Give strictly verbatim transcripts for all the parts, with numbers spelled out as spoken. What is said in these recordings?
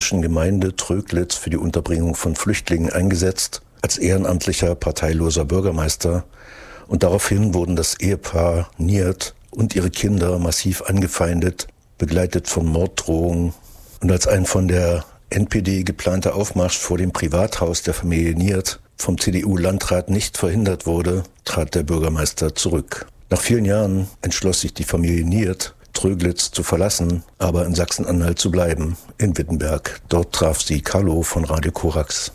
jüdischen Gemeinde Tröglitz für die Unterbringung von Flüchtlingen eingesetzt, als ehrenamtlicher parteiloser Bürgermeister. Und daraufhin wurden das Ehepaar Niert und ihre Kinder massiv angefeindet, begleitet von Morddrohungen. Und als ein von der N P D geplanter Aufmarsch vor dem Privathaus der Familie Niert vom C D U-Landrat nicht verhindert wurde, trat der Bürgermeister zurück. Nach vielen Jahren entschloss sich die Familie Niert, Tröglitz zu verlassen, aber in Sachsen-Anhalt zu bleiben, in Wittenberg. Dort traf sie Carlo von Radio Korax.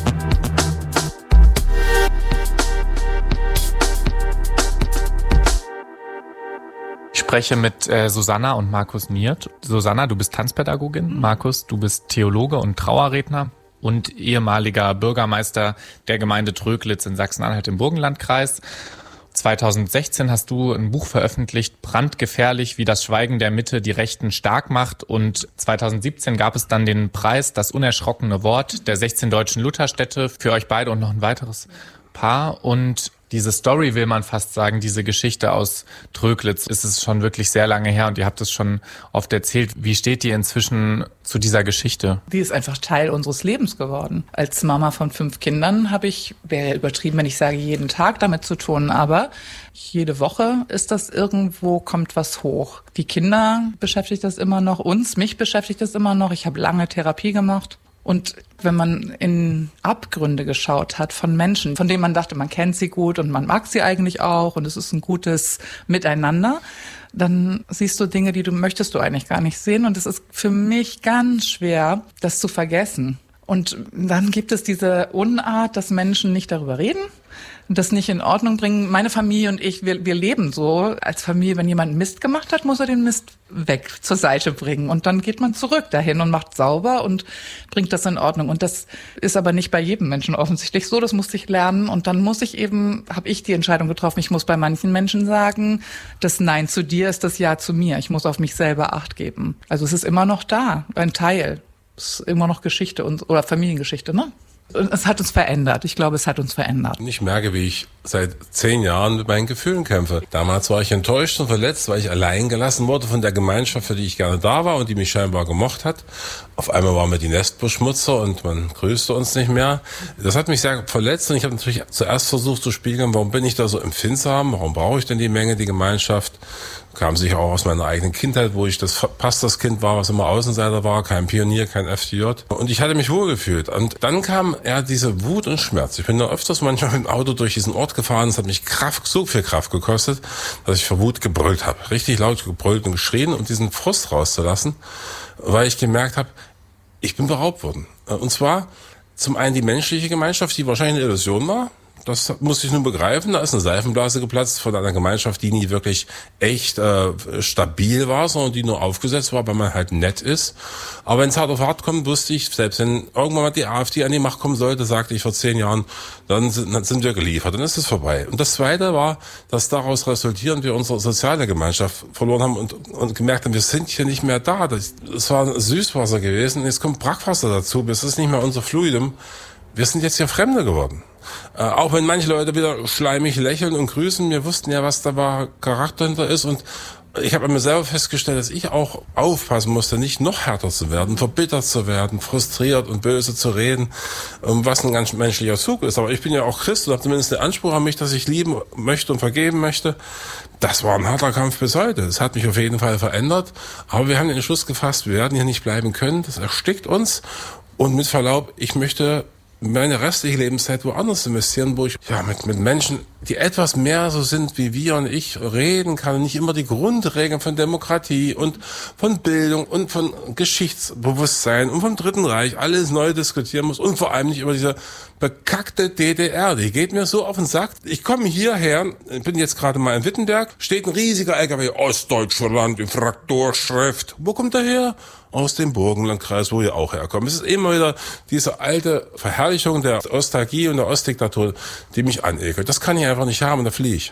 Ich spreche mit äh, Susanna und Markus Niert. Susanna, du bist Tanzpädagogin. Mhm. Markus, du bist Theologe und Trauerredner und ehemaliger Bürgermeister der Gemeinde Tröglitz in Sachsen-Anhalt im Burgenlandkreis. zweitausendsechzehn hast du ein Buch veröffentlicht, Brandgefährlich, wie das Schweigen der Mitte die Rechten stark macht. Und zweitausendsiebzehn gab es dann den Preis, das unerschrockene Wort der sechzehn deutschen Lutherstädte für euch beide und noch ein weiteres Paar. Und diese Story, will man fast sagen, diese Geschichte aus Tröglitz, ist es schon wirklich sehr lange her und ihr habt es schon oft erzählt. Wie steht ihr inzwischen zu dieser Geschichte? Die ist einfach Teil unseres Lebens geworden. Als Mama von fünf Kindern habe ich, wäre ja übertrieben, wenn ich sage, jeden Tag damit zu tun, aber jede Woche ist das irgendwo, kommt was hoch. Die Kinder beschäftigt das immer noch, uns, mich beschäftigt das immer noch. Ich habe lange Therapie gemacht. Und wenn man in Abgründe geschaut hat von Menschen, von denen man dachte, man kennt sie gut und man mag sie eigentlich auch und es ist ein gutes Miteinander, dann siehst du Dinge, die du möchtest du eigentlich gar nicht sehen. Und es ist für mich ganz schwer, das zu vergessen. Und dann gibt es diese Unart, dass Menschen nicht darüber reden, das nicht in Ordnung bringen. Meine Familie und ich, wir, wir leben so als Familie, wenn jemand Mist gemacht hat, muss er den Mist weg zur Seite bringen. Und dann geht man zurück dahin und macht sauber und bringt das in Ordnung. Und das ist aber nicht bei jedem Menschen offensichtlich so. Das musste ich lernen. Und dann muss ich eben, habe ich die Entscheidung getroffen, ich muss bei manchen Menschen sagen, das Nein zu dir ist das Ja zu mir. Ich muss auf mich selber Acht geben. Also es ist immer noch da, ein Teil. Es ist immer noch Geschichte und, oder Familiengeschichte, ne? Es hat uns verändert. Ich glaube, es hat uns verändert. Ich merke, wie ich seit zehn Jahren mit meinen Gefühlen kämpfe. Damals war ich enttäuscht und verletzt, weil ich allein gelassen wurde von der Gemeinschaft, für die ich gerne da war und die mich scheinbar gemocht hat. Auf einmal waren wir die Nestbeschmutzer und man grüßte uns nicht mehr. Das hat mich sehr verletzt und ich habe natürlich zuerst versucht zu spiegeln, warum bin ich da so empfindsam? Warum brauche ich denn die Menge, die Gemeinschaft? Kam sicher auch aus meiner eigenen Kindheit, wo ich das Pastorskind war, was immer Außenseiter war, kein Pionier, kein F D J. Und ich hatte mich wohlgefühlt. Und dann kam eher diese Wut und Schmerz. Ich bin da öfters manchmal mit dem Auto durch diesen Ort gefahren. Es hat mich Kraft, so viel Kraft gekostet, dass ich vor Wut gebrüllt habe. Richtig laut gebrüllt und geschrien, um diesen Frust rauszulassen, weil ich gemerkt habe, ich bin beraubt worden. Und zwar zum einen die menschliche Gemeinschaft, die wahrscheinlich eine Illusion war. Das musste ich nun begreifen. Da ist eine Seifenblase geplatzt von einer Gemeinschaft, die nie wirklich echt äh, stabil war, sondern die nur aufgesetzt war, weil man halt nett ist. Aber wenn es hart auf hart kommt, wusste ich, selbst wenn irgendwann mal die AfD an die Macht kommen sollte, sagte ich vor zehn Jahren, dann sind, dann sind wir geliefert, dann ist es vorbei. Und das Zweite war, dass daraus resultierend wir unsere soziale Gemeinschaft verloren haben und, und gemerkt haben, wir sind hier nicht mehr da. Das, das war Süßwasser gewesen, jetzt kommt Brackwasser dazu, das ist nicht mehr unser Fluidum. Wir sind jetzt hier Fremde geworden. Äh, auch wenn manche Leute wieder schleimig lächeln und grüßen, wir wussten ja, was da war, Charakter hinter ist. Und ich habe an mir selber festgestellt, dass ich auch aufpassen musste, nicht noch härter zu werden, verbittert zu werden, frustriert und böse zu reden, was ein ganz menschlicher Zug ist. Aber ich bin ja auch Christ und habe zumindest den Anspruch an mich, dass ich lieben möchte und vergeben möchte. Das war ein harter Kampf bis heute. Das hat mich auf jeden Fall verändert. Aber wir haben den Entschluss gefasst, wir werden hier nicht bleiben können. Das erstickt uns. Und mit Verlaub, ich möchte meine restliche Lebenszeit woanders investieren, wo ich ja mit mit Menschen, die etwas mehr so sind wie wir und ich, reden kann und nicht immer die Grundregeln von Demokratie und von Bildung und von Geschichtsbewusstsein und vom Dritten Reich alles neu diskutieren muss und vor allem nicht über diese bekackte D D R. Die geht mir so auf den Sack. Ich komme hierher, ich bin jetzt gerade mal in Wittenberg, steht ein riesiger L K W, Ostdeutschland in Frakturschrift. Wo kommt er her? Aus dem Burgenlandkreis, wo ihr auch herkommt. Es ist immer wieder diese alte Verherrlichung der Ostalgie und der Ostdiktatur, die mich anekelt. Das kann ich einfach nicht haben und da fliehe ich.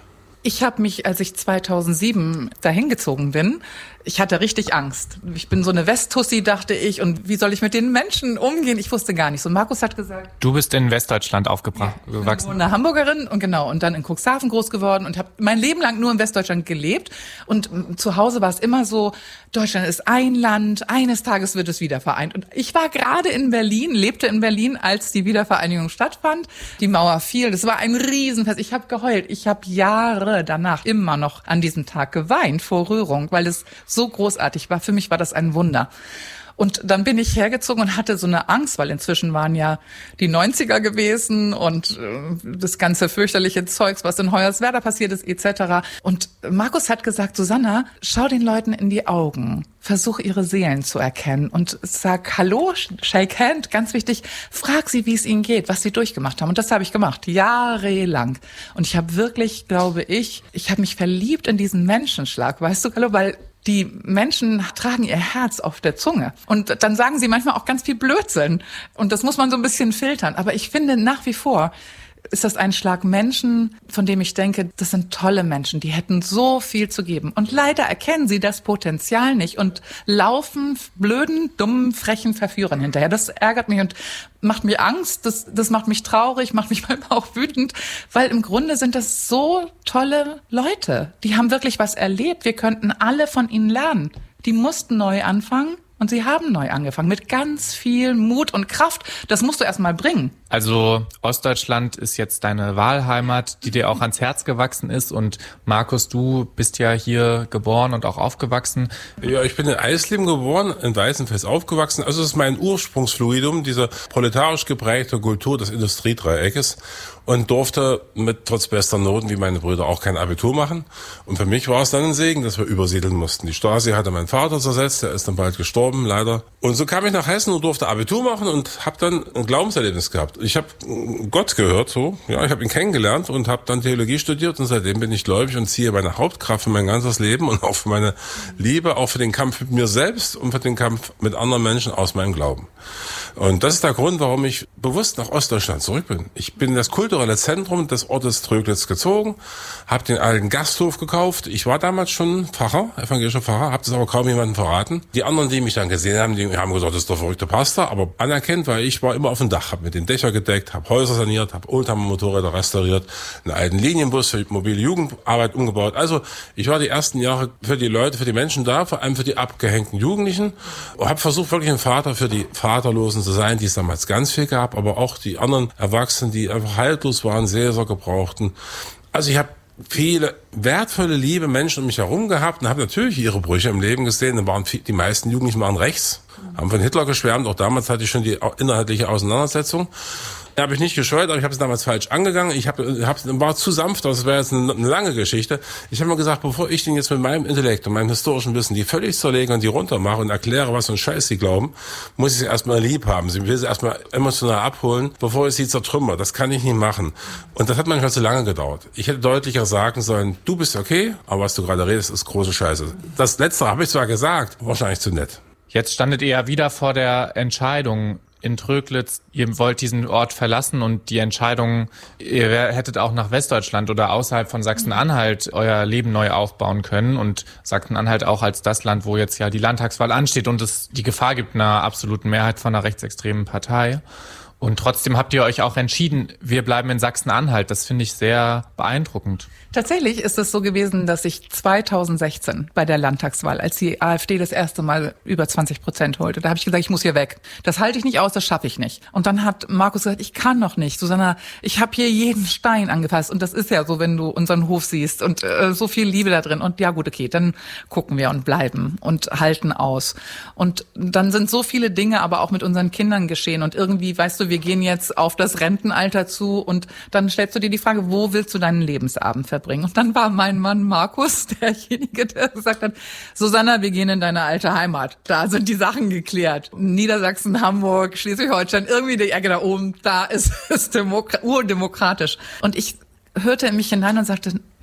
Ich habe mich, als ich zweitausendsieben dahin gezogen bin, ich hatte richtig Angst. Ich bin so eine Westtussi, dachte ich, und wie soll ich mit den Menschen umgehen? Ich wusste gar nichts. Und Markus hat gesagt... Du bist in Westdeutschland aufgewachsen. Ja, ich bin eine Hamburgerin und genau, und dann in Cuxhaven groß geworden und habe mein Leben lang nur in Westdeutschland gelebt. Und zu Hause war es immer so, Deutschland ist ein Land, eines Tages wird es wieder vereint. Und ich war gerade in Berlin, lebte in Berlin, als die Wiedervereinigung stattfand. Die Mauer fiel, das war ein Riesenfest. Ich habe geheult. Ich habe Jahre danach immer noch an diesem Tag geweint vor Rührung, weil es so großartig war. Für mich war das ein Wunder. Und dann bin ich hergezogen und hatte so eine Angst, weil inzwischen waren ja die neunziger gewesen und äh, das ganze fürchterliche Zeugs, was in Hoyerswerda passiert ist, et cetera. Und Markus hat gesagt, Susanna, schau den Leuten in die Augen, versuch ihre Seelen zu erkennen und sag Hallo, shake hand, ganz wichtig, frag sie, wie es ihnen geht, was sie durchgemacht haben. Und das habe ich gemacht, jahrelang. Und ich habe wirklich, glaube ich, ich habe mich verliebt in diesen Menschenschlag, weißt du, Hallo, weil die Menschen tragen ihr Herz auf der Zunge. Und dann sagen sie manchmal auch ganz viel Blödsinn. Und das muss man so ein bisschen filtern. Aber ich finde nach wie vor, ist das ein Schlag Menschen, von dem ich denke, das sind tolle Menschen, die hätten so viel zu geben. Und leider erkennen sie das Potenzial nicht und laufen blöden, dummen, frechen Verführern hinterher. Das ärgert mich und macht mir Angst, das, das macht mich traurig, macht mich manchmal auch wütend, weil im Grunde sind das so tolle Leute. Die haben wirklich was erlebt. Wir könnten alle von ihnen lernen. Die mussten neu anfangen. Und sie haben neu angefangen mit ganz viel Mut und Kraft. Das musst du erst mal bringen. Also Ostdeutschland ist jetzt deine Wahlheimat, die dir auch ans Herz gewachsen ist. Und Markus, du bist ja hier geboren und auch aufgewachsen. Ja, ich bin in Eisleben geboren, in Weißenfels aufgewachsen. Also das ist mein Ursprungsfluidum, diese proletarisch geprägte Kultur des Industriedreiecks. Und durfte mit trotz bester Noten wie meine Brüder auch kein Abitur machen. Und für mich war es dann ein Segen, dass wir übersiedeln mussten. Die Stasi hatte meinen Vater zersetzt, der ist dann bald gestorben, leider. Und so kam ich nach Hessen und durfte Abitur machen und habe dann ein Glaubenserlebnis gehabt. Ich habe Gott gehört, so, ja, ich habe ihn kennengelernt und habe dann Theologie studiert und seitdem bin ich gläubig und ziehe meine Hauptkraft für mein ganzes Leben und auch für meine Liebe, auch für den Kampf mit mir selbst und für den Kampf mit anderen Menschen aus meinem Glauben. Und das ist der Grund, warum ich bewusst nach Ostdeutschland zurück bin. Ich bin das kulturelle Zentrum des Ortes Tröglitz gezogen, habe den alten Gasthof gekauft. Ich war damals schon Pfarrer, evangelischer Pfarrer, habe das aber kaum jemandem verraten. Die anderen, die mich dann gesehen haben, die haben gesagt, das ist der verrückte Pastor, aber anerkennt, weil ich war immer auf dem Dach, habe mit den Dächer gedeckt, habe Häuser saniert, habe Oldtimer-Motorräder restauriert, einen alten Linienbus für mobile Jugendarbeit umgebaut. Also ich war die ersten Jahre für die Leute, für die Menschen da, vor allem für die abgehängten Jugendlichen und habe versucht, wirklich ein Vater für die Vaterlosen zu sein, die es damals ganz viel gab, aber auch die anderen Erwachsenen, die einfach haltlos waren, Seelsorge brauchten. Also ich habe viele wertvolle, liebe Menschen um mich herum gehabt und habe natürlich ihre Brüche im Leben gesehen. Da waren die meisten Jugendlichen waren rechts, haben von Hitler geschwärmt. Auch damals hatte ich schon die inhaltliche Auseinandersetzung. Da habe ich nicht gescheut, aber ich habe es damals falsch angegangen. Ich habe, hab, war zu sanft, das wäre jetzt eine, eine lange Geschichte. Ich habe mir gesagt, bevor ich den jetzt mit meinem Intellekt und meinem historischen Wissen die völlig zerlege und die runtermache und erkläre, was für ein Scheiß sie glauben, muss ich sie erstmal lieb haben. Ich will sie erstmal emotional abholen, bevor ich sie zertrümmer. Das kann ich nicht machen. Und das hat manchmal zu lange gedauert. Ich hätte deutlicher sagen sollen, du bist okay, aber was du gerade redest, ist große Scheiße. Das Letzte habe ich zwar gesagt, wahrscheinlich zu nett. Jetzt standet ihr ja wieder vor der Entscheidung in Tröglitz, ihr wollt diesen Ort verlassen und die Entscheidung, ihr hättet auch nach Westdeutschland oder außerhalb von Sachsen-Anhalt euer Leben neu aufbauen können und Sachsen-Anhalt auch als das Land, wo jetzt ja die Landtagswahl ansteht und es die Gefahr gibt einer absoluten Mehrheit von einer rechtsextremen Partei. Und trotzdem habt ihr euch auch entschieden, wir bleiben in Sachsen-Anhalt. Das finde ich sehr beeindruckend. Tatsächlich ist es so gewesen, dass ich zweitausendsechzehn bei der Landtagswahl, als die AfD das erste Mal über zwanzig Prozent holte, da habe ich gesagt, ich muss hier weg. Das halte ich nicht aus, das schaffe ich nicht. Und dann hat Markus gesagt, ich kann noch nicht. Susanna, ich habe hier jeden Stein angefasst. Und das ist ja so, wenn du unseren Hof siehst und äh, so viel Liebe da drin. Und ja gut, okay, dann gucken wir und bleiben und halten aus. Und dann sind so viele Dinge aber auch mit unseren Kindern geschehen. Und irgendwie, weißt du, wir gehen jetzt auf das Rentenalter zu und dann stellst du dir die Frage, wo willst du deinen Lebensabend verbringen? Und dann war mein Mann Markus derjenige, der gesagt hat, Susanna, wir gehen in deine alte Heimat. Da sind die Sachen geklärt. Niedersachsen, Hamburg, Schleswig-Holstein, irgendwie die Ecke da oben, da ist es demokra- urdemokratisch. Und ich hörte in mich hinein und sagte,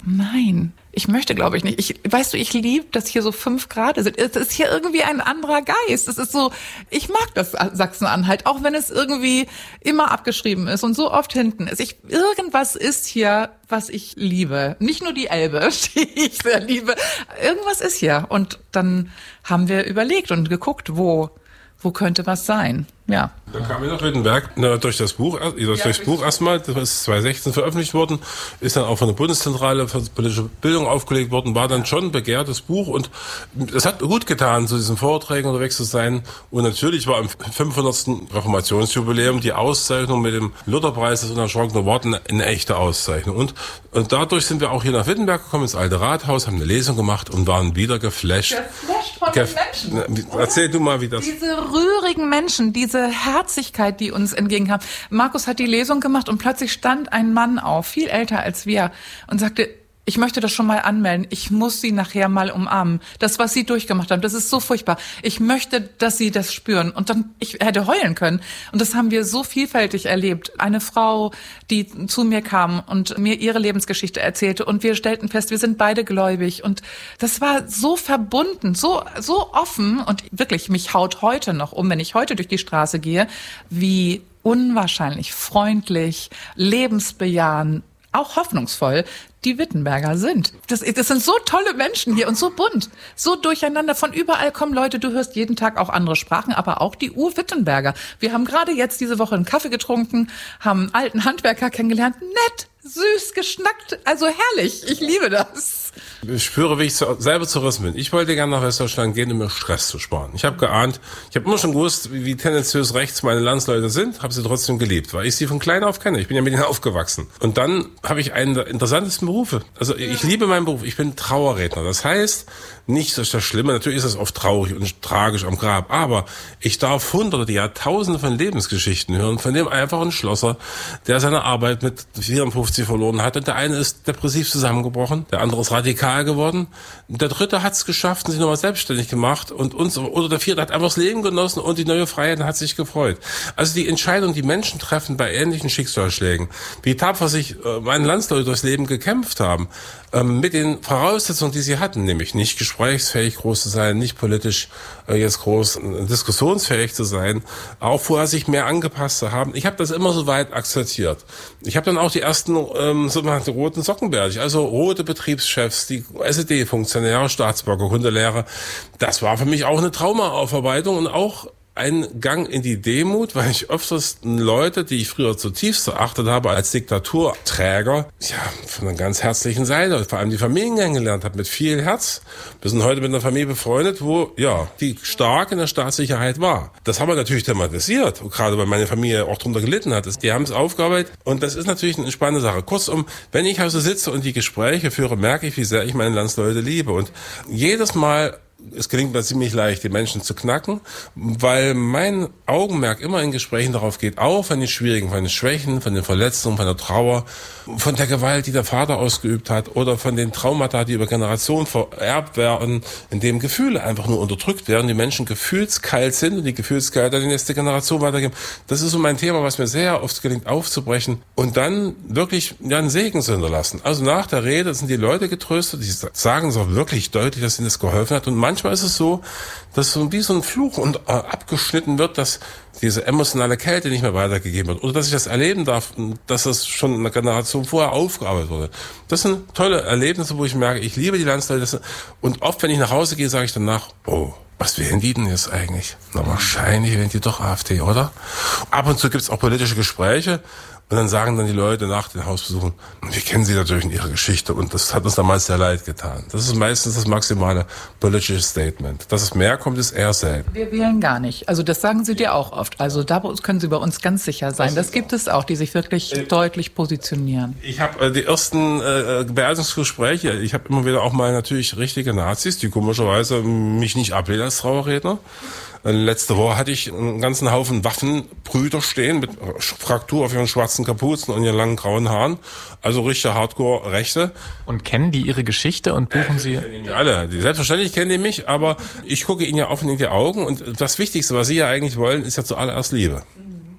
Nein, ich möchte, glaube ich, nicht. Ich, weißt du, ich liebe, dass hier so fünf Grad sind. Es ist hier irgendwie ein anderer Geist. Es ist so, ich mag das Sachsen-Anhalt, auch wenn es irgendwie immer abgeschrieben ist und so oft hinten ist. Ich, irgendwas ist hier, was ich liebe. Nicht nur die Elbe, die ich sehr liebe. Irgendwas ist hier. Und dann haben wir überlegt und geguckt, wo, wo könnte was sein. Ja. Da kam ich nach Wittenberg na, durch das Buch, durch ja, das Buch erstmal, das ist zwanzig sechzehn veröffentlicht worden, ist dann auch von der Bundeszentrale für politische Bildung aufgelegt worden, war dann schon ein begehrtes Buch und es hat gut getan, zu diesen Vorträgen unterwegs zu sein. Und natürlich war im fünfhundertsten Reformationsjubiläum die Auszeichnung mit dem Lutherpreis des unerschrockenen Worten eine, eine echte Auszeichnung. Und, und dadurch sind wir auch hier nach Wittenberg gekommen, ins Alte Rathaus, haben eine Lesung gemacht und waren wieder geflasht. Geflasht von Gef- den Menschen. Na, erzähl du mal, wie das... Diese rührigen Menschen, diese Herzlichkeit, die uns entgegenkam. Markus hat die Lesung gemacht und plötzlich stand ein Mann auf, viel älter als wir, und sagte, ich möchte das schon mal anmelden. Ich muss Sie nachher mal umarmen. Das, was Sie durchgemacht haben, das ist so furchtbar. Ich möchte, dass Sie das spüren. Und dann, ich hätte heulen können. Und das haben wir so vielfältig erlebt. Eine Frau, die zu mir kam und mir ihre Lebensgeschichte erzählte. Und wir stellten fest, wir sind beide gläubig. Und das war so verbunden, so, so offen. Und wirklich, mich haut heute noch um, wenn ich heute durch die Straße gehe, wie unwahrscheinlich freundlich, lebensbejahend, auch hoffnungsvoll die Wittenberger sind. Das, das sind so tolle Menschen hier und so bunt, so durcheinander. Von überall kommen Leute, du hörst jeden Tag auch andere Sprachen, aber auch die Ur-Wittenberger. Wir haben gerade jetzt diese Woche einen Kaffee getrunken, haben einen alten Handwerker kennengelernt. Nett, süß, geschnackt, also herrlich. Ich liebe das. Ich spüre, wie ich zu, selber zu Rissen bin. Ich wollte gerne nach Westdeutschland gehen, um mir Stress zu sparen. Ich habe geahnt, ich habe immer schon gewusst, wie, wie tendenziös rechts meine Landsleute sind, habe sie trotzdem geliebt, weil ich sie von klein auf kenne. Ich bin ja mit ihnen aufgewachsen. Und dann habe ich einen der interessantesten Berufe. Also ich liebe meinen Beruf. Ich bin Trauerredner. Das heißt, nicht das, das Schlimme, natürlich ist es oft traurig und tragisch am Grab, aber ich darf hunderte, ja tausende von Lebensgeschichten hören, von dem einfachen Schlosser, der seine Arbeit mit vierundfünfzig verloren hat, und der eine ist depressiv zusammengebrochen, der andere ist radikal geworden, der dritte hat es geschafft und sich nochmal selbstständig gemacht, und uns, oder der vierte hat einfach das Leben genossen und die neue Freiheit hat sich gefreut. Also die Entscheidung, die Menschen treffen bei ähnlichen Schicksalsschlägen, wie tapfer sich äh, meine Landsleute durchs Leben gekämpft haben, ähm, mit den Voraussetzungen, die sie hatten, nämlich nicht gesprächsfähig groß zu sein, nicht politisch äh, jetzt groß äh, diskussionsfähig zu sein, auch vorher sich mehr angepasst zu haben. Ich habe das immer so weit akzeptiert. Ich habe dann auch die ersten ähm, sogenannten roten Sockenbärchen, also rote Betriebschefs, die S E D-Funktionäre, Staatsbürger, Hundelehrer. Das war für mich auch eine Traumaaufarbeitung und auch ein Gang in die Demut, weil ich öfters Leute, die ich früher zutiefst erachtet habe als Diktaturträger, ja, von einer ganz herzlichen Seite, vor allem die Familien kennengelernt habe, mit viel Herz. Wir sind heute mit einer Familie befreundet, wo, ja, die stark in der Staatssicherheit war. Das haben wir natürlich thematisiert, gerade weil meine Familie auch drunter gelitten hat. Die haben es aufgearbeitet und das ist natürlich eine spannende Sache. Kurzum, wenn ich also sitze und die Gespräche führe, merke ich, wie sehr ich meine Landsleute liebe. Und jedes Mal, es gelingt mir ziemlich leicht, die Menschen zu knacken, weil mein Augenmerk immer in Gesprächen darauf geht, auch von den Schwierigen, von den Schwächen, von den Verletzungen, von der Trauer, von der Gewalt, die der Vater ausgeübt hat, oder von den Traumata, die über Generationen vererbt werden, in dem Gefühle einfach nur unterdrückt werden, die Menschen gefühlskalt sind und die Gefühlskalt an die nächste Generation weitergeben. Das ist so mein Thema, was mir sehr oft gelingt aufzubrechen und dann wirklich ja, einen Segen zu hinterlassen. Also nach der Rede sind die Leute getröstet, die sagen es auch wirklich deutlich, dass ihnen das geholfen hat, und manchmal ist es so, dass so wie so ein Fluch und äh, abgeschnitten wird, dass diese emotionale Kälte nicht mehr weitergegeben wird. Oder dass ich das erleben darf, dass das schon eine Generation vorher aufgearbeitet wurde. Das sind tolle Erlebnisse, wo ich merke, ich liebe die Landsleute. Und oft, wenn ich nach Hause gehe, sage ich danach, oh, was wählen die denn jetzt eigentlich? Na, wahrscheinlich wählen die doch AfD, oder? Ab und zu gibt es auch politische Gespräche. Und dann sagen dann die Leute nach den Hausbesuchen, wir kennen sie natürlich in ihrer Geschichte und das hat uns damals sehr leid getan. Das ist meistens das maximale politische Statement. Dass es mehr kommt, ist eher selten. Wir wählen gar nicht. Also das sagen sie dir auch oft. Also da können sie bei uns ganz sicher sein. Das gibt es auch, die sich wirklich äh, deutlich positionieren. Ich habe äh, die ersten äh, Beerdigungsgespräche, ich habe immer wieder auch mal natürlich richtige Nazis, die komischerweise mich nicht ablehnen als Trauerredner. Letzte Woche hatte ich einen ganzen Haufen Waffenbrüder stehen mit Fraktur auf ihren schwarzen Kapuzen und ihren langen grauen Haaren. Also richtige Hardcore-Rechte. Und kennen die ihre Geschichte und buchen sie? Die alle. Die, selbstverständlich kennen die mich, aber ich gucke ihnen ja offen in die Augen. Und das Wichtigste, was sie ja eigentlich wollen, ist ja zuallererst Liebe.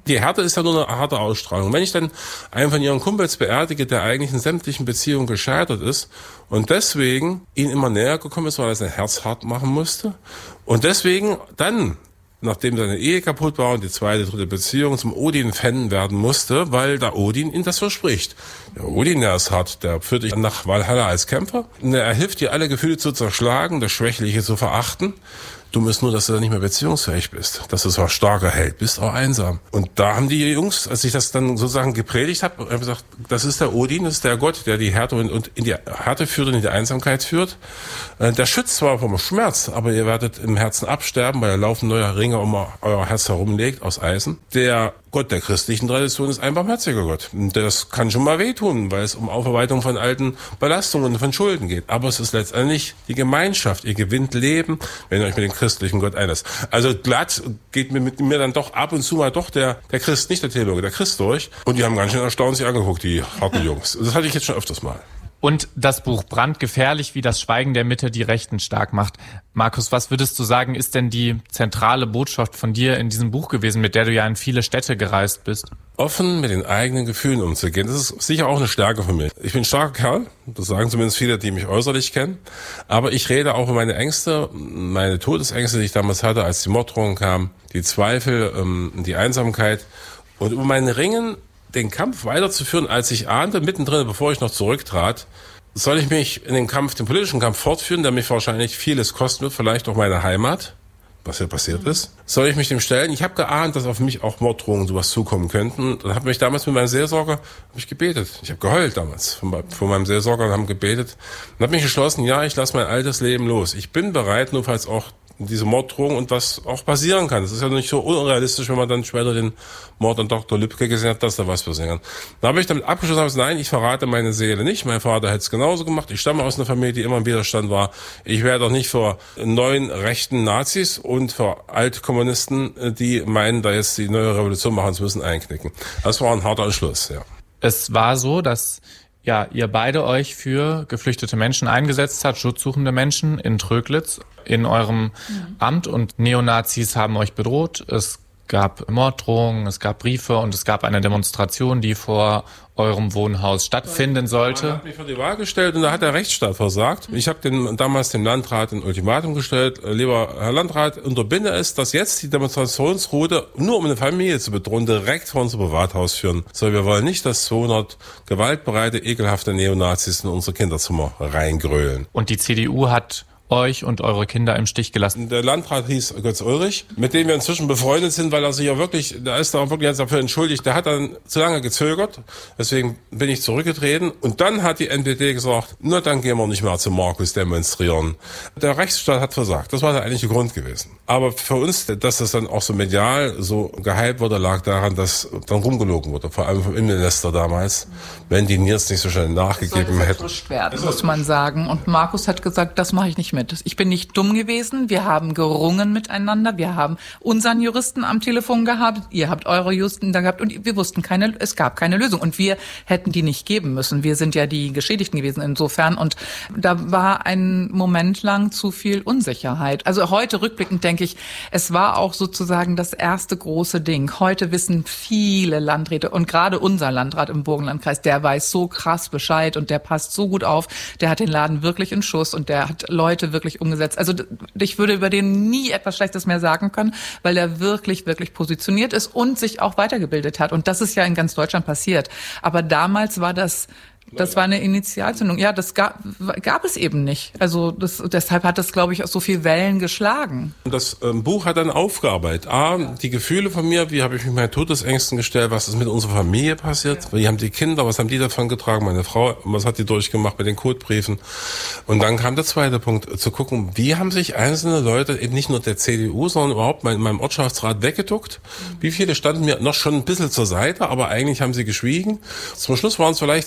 Die Härte ist ja nur eine harte Ausstrahlung. Wenn ich dann einen von ihren Kumpels beerdige, der eigentlich in sämtlichen Beziehungen gescheitert ist und deswegen ihnen immer näher gekommen ist, weil er sein Herz hart machen musste und deswegen dann, nachdem seine Ehe kaputt war und die zweite, dritte Beziehung zum Odin-Fan werden musste, weil der Odin ihm das verspricht. Der Odin, der ist hart, der führt dich nach Valhalla als Kämpfer. Er hilft dir, alle Gefühle zu zerschlagen, das Schwächliche zu verachten. Du musst nur, dass du da nicht mehr beziehungsfähig bist, dass du zwar starker Held bist, auch einsam. Und da haben die Jungs, als ich das dann sozusagen gepredigt habe, haben gesagt, das ist der Odin, das ist der Gott, der die Härte und in die Härte führt und in die Einsamkeit führt. Der schützt zwar vom Schmerz, aber ihr werdet im Herzen absterben, weil er laufen neue Ringe um euer Herz herumlegt aus Eisen. Der Gott der christlichen Tradition ist ein barmherziger Gott. Das kann schon mal wehtun, weil es um Aufarbeitung von alten Belastungen und von Schulden geht. Aber es ist letztendlich die Gemeinschaft. Ihr gewinnt Leben, wenn ihr euch mit dem christlichen Gott einlasst. Also glatt geht mir mit mir dann doch ab und zu mal doch der, der Christ, nicht der Theologe, der Christ durch. Und die haben ganz schön erstaunt sich angeguckt, die harten Jungs. Das hatte ich jetzt schon öfters mal. Und das Buch Brandgefährlich, wie das Schweigen der Mitte die Rechten stark macht. Markus, was würdest du sagen, ist denn die zentrale Botschaft von dir in diesem Buch gewesen, mit der du ja in viele Städte gereist bist? Offen mit den eigenen Gefühlen umzugehen, das ist sicher auch eine Stärke von mir. Ich bin ein starker Kerl, das sagen zumindest viele, die mich äußerlich kennen. Aber ich rede auch über meine Ängste, meine Todesängste, die ich damals hatte, als die Morddrohung kam, die Zweifel, die Einsamkeit und über mein Ringen, den Kampf weiterzuführen, als ich ahnte, mittendrin, bevor ich noch zurücktrat, soll ich mich in den Kampf, den politischen Kampf fortführen, der mich wahrscheinlich vieles kosten wird, vielleicht auch meine Heimat, was ja passiert mhm. ist. Soll ich mich dem stellen? Ich habe geahnt, dass auf mich auch Morddrohungen sowas zukommen könnten. Und habe mich damals mit meinem Seelsorger hab ich gebetet. Ich habe geheult damals von, von meinem Seelsorger und haben gebetet. Und habe mich entschlossen, ja, ich lasse mein altes Leben los. Ich bin bereit, nur falls auch diese Morddrohung und was auch passieren kann. Das ist ja nicht so unrealistisch, wenn man dann später den Mord an Doktor Lübcke gesehen hat, dass da was passieren kann. Da habe ich damit abgeschlossen, habe gesagt, nein, ich verrate meine Seele nicht. Mein Vater hätte es genauso gemacht. Ich stamme aus einer Familie, die immer im Widerstand war. Ich werde auch nicht vor neuen rechten Nazis und vor Altkommunisten, die meinen, da jetzt die neue Revolution machen zu müssen, einknicken. Das war ein harter Entschluss, ja. Es war so, dass ja, ihr beide euch für geflüchtete Menschen eingesetzt habt, schutzsuchende Menschen in Tröglitz, in eurem mhm. Amt, und Neonazis haben euch bedroht. Es gab Morddrohungen, es gab Briefe und es gab eine Demonstration, die vor eurem Wohnhaus stattfinden sollte. Man hat mich vor die Wahl gestellt und da hat der Rechtsstaat versagt. Ich habe den, damals dem Landrat ein Ultimatum gestellt. Lieber Herr Landrat, unterbinde es, dass jetzt die Demonstrationsroute, nur um eine Familie zu bedrohen, direkt vor unser Privathaus führen soll. Wir wollen nicht, dass zweihundert gewaltbereite, ekelhafte Neonazis in unsere Kinderzimmer reingrölen. Und die C D U hat euch und eure Kinder im Stich gelassen. Der Landrat hieß Götz Ulrich, mit dem wir inzwischen befreundet sind, weil er sich ja wirklich, der ist da auch wirklich dafür entschuldigt. Der hat dann zu lange gezögert, deswegen bin ich zurückgetreten. Und dann hat die N P D gesagt, na dann gehen wir nicht mehr zu Markus demonstrieren. Der Rechtsstaat hat versagt, das war der eigentliche Grund gewesen. Aber für uns, dass das dann auch so medial so gehypt wurde, lag daran, dass dann rumgelogen wurde, vor allem vom Innenminister damals, wenn die Nils nicht so schnell nachgegeben hätten. Das werden, muss man sagen. Und Markus hat gesagt, das mache ich nicht mit. Ich bin nicht dumm gewesen. Wir haben gerungen miteinander. Wir haben unseren Juristen am Telefon gehabt. Ihr habt eure Juristen da gehabt. Und wir wussten keine, es gab keine Lösung. Und wir hätten die nicht geben müssen. Wir sind ja die Geschädigten gewesen insofern. Und da war ein Moment lang zu viel Unsicherheit. Also heute rückblickend denke ich, es war auch sozusagen das erste große Ding. Heute wissen viele Landräte und gerade unser Landrat im Burgenlandkreis, der weiß so krass Bescheid und der passt so gut auf. Der hat den Laden wirklich in Schuss und der hat Leute wirklich umgesetzt. Also ich würde über den nie etwas Schlechtes mehr sagen können, weil der wirklich, wirklich positioniert ist und sich auch weitergebildet hat. Und das ist ja in ganz Deutschland passiert. Aber damals war das Das war eine Initialzündung. Ja, das gab, gab es eben nicht. Also das, deshalb hat das, glaube ich, auch so viel Wellen geschlagen. Das ähm, Buch hat dann aufgearbeitet. A, die Gefühle von mir, wie habe ich mich meinen Todesängsten gestellt, was ist mit unserer Familie passiert, wie haben die Kinder, was haben die davon getragen, meine Frau, was hat die durchgemacht mit den Codebriefen. Und dann kam der zweite Punkt, zu gucken, wie haben sich einzelne Leute, eben nicht nur der C D U, sondern überhaupt in meinem Ortschaftsrat weggeduckt. Wie viele standen mir noch schon ein bisschen zur Seite, aber eigentlich haben sie geschwiegen. Zum Schluss waren es vielleicht zwei Handvoll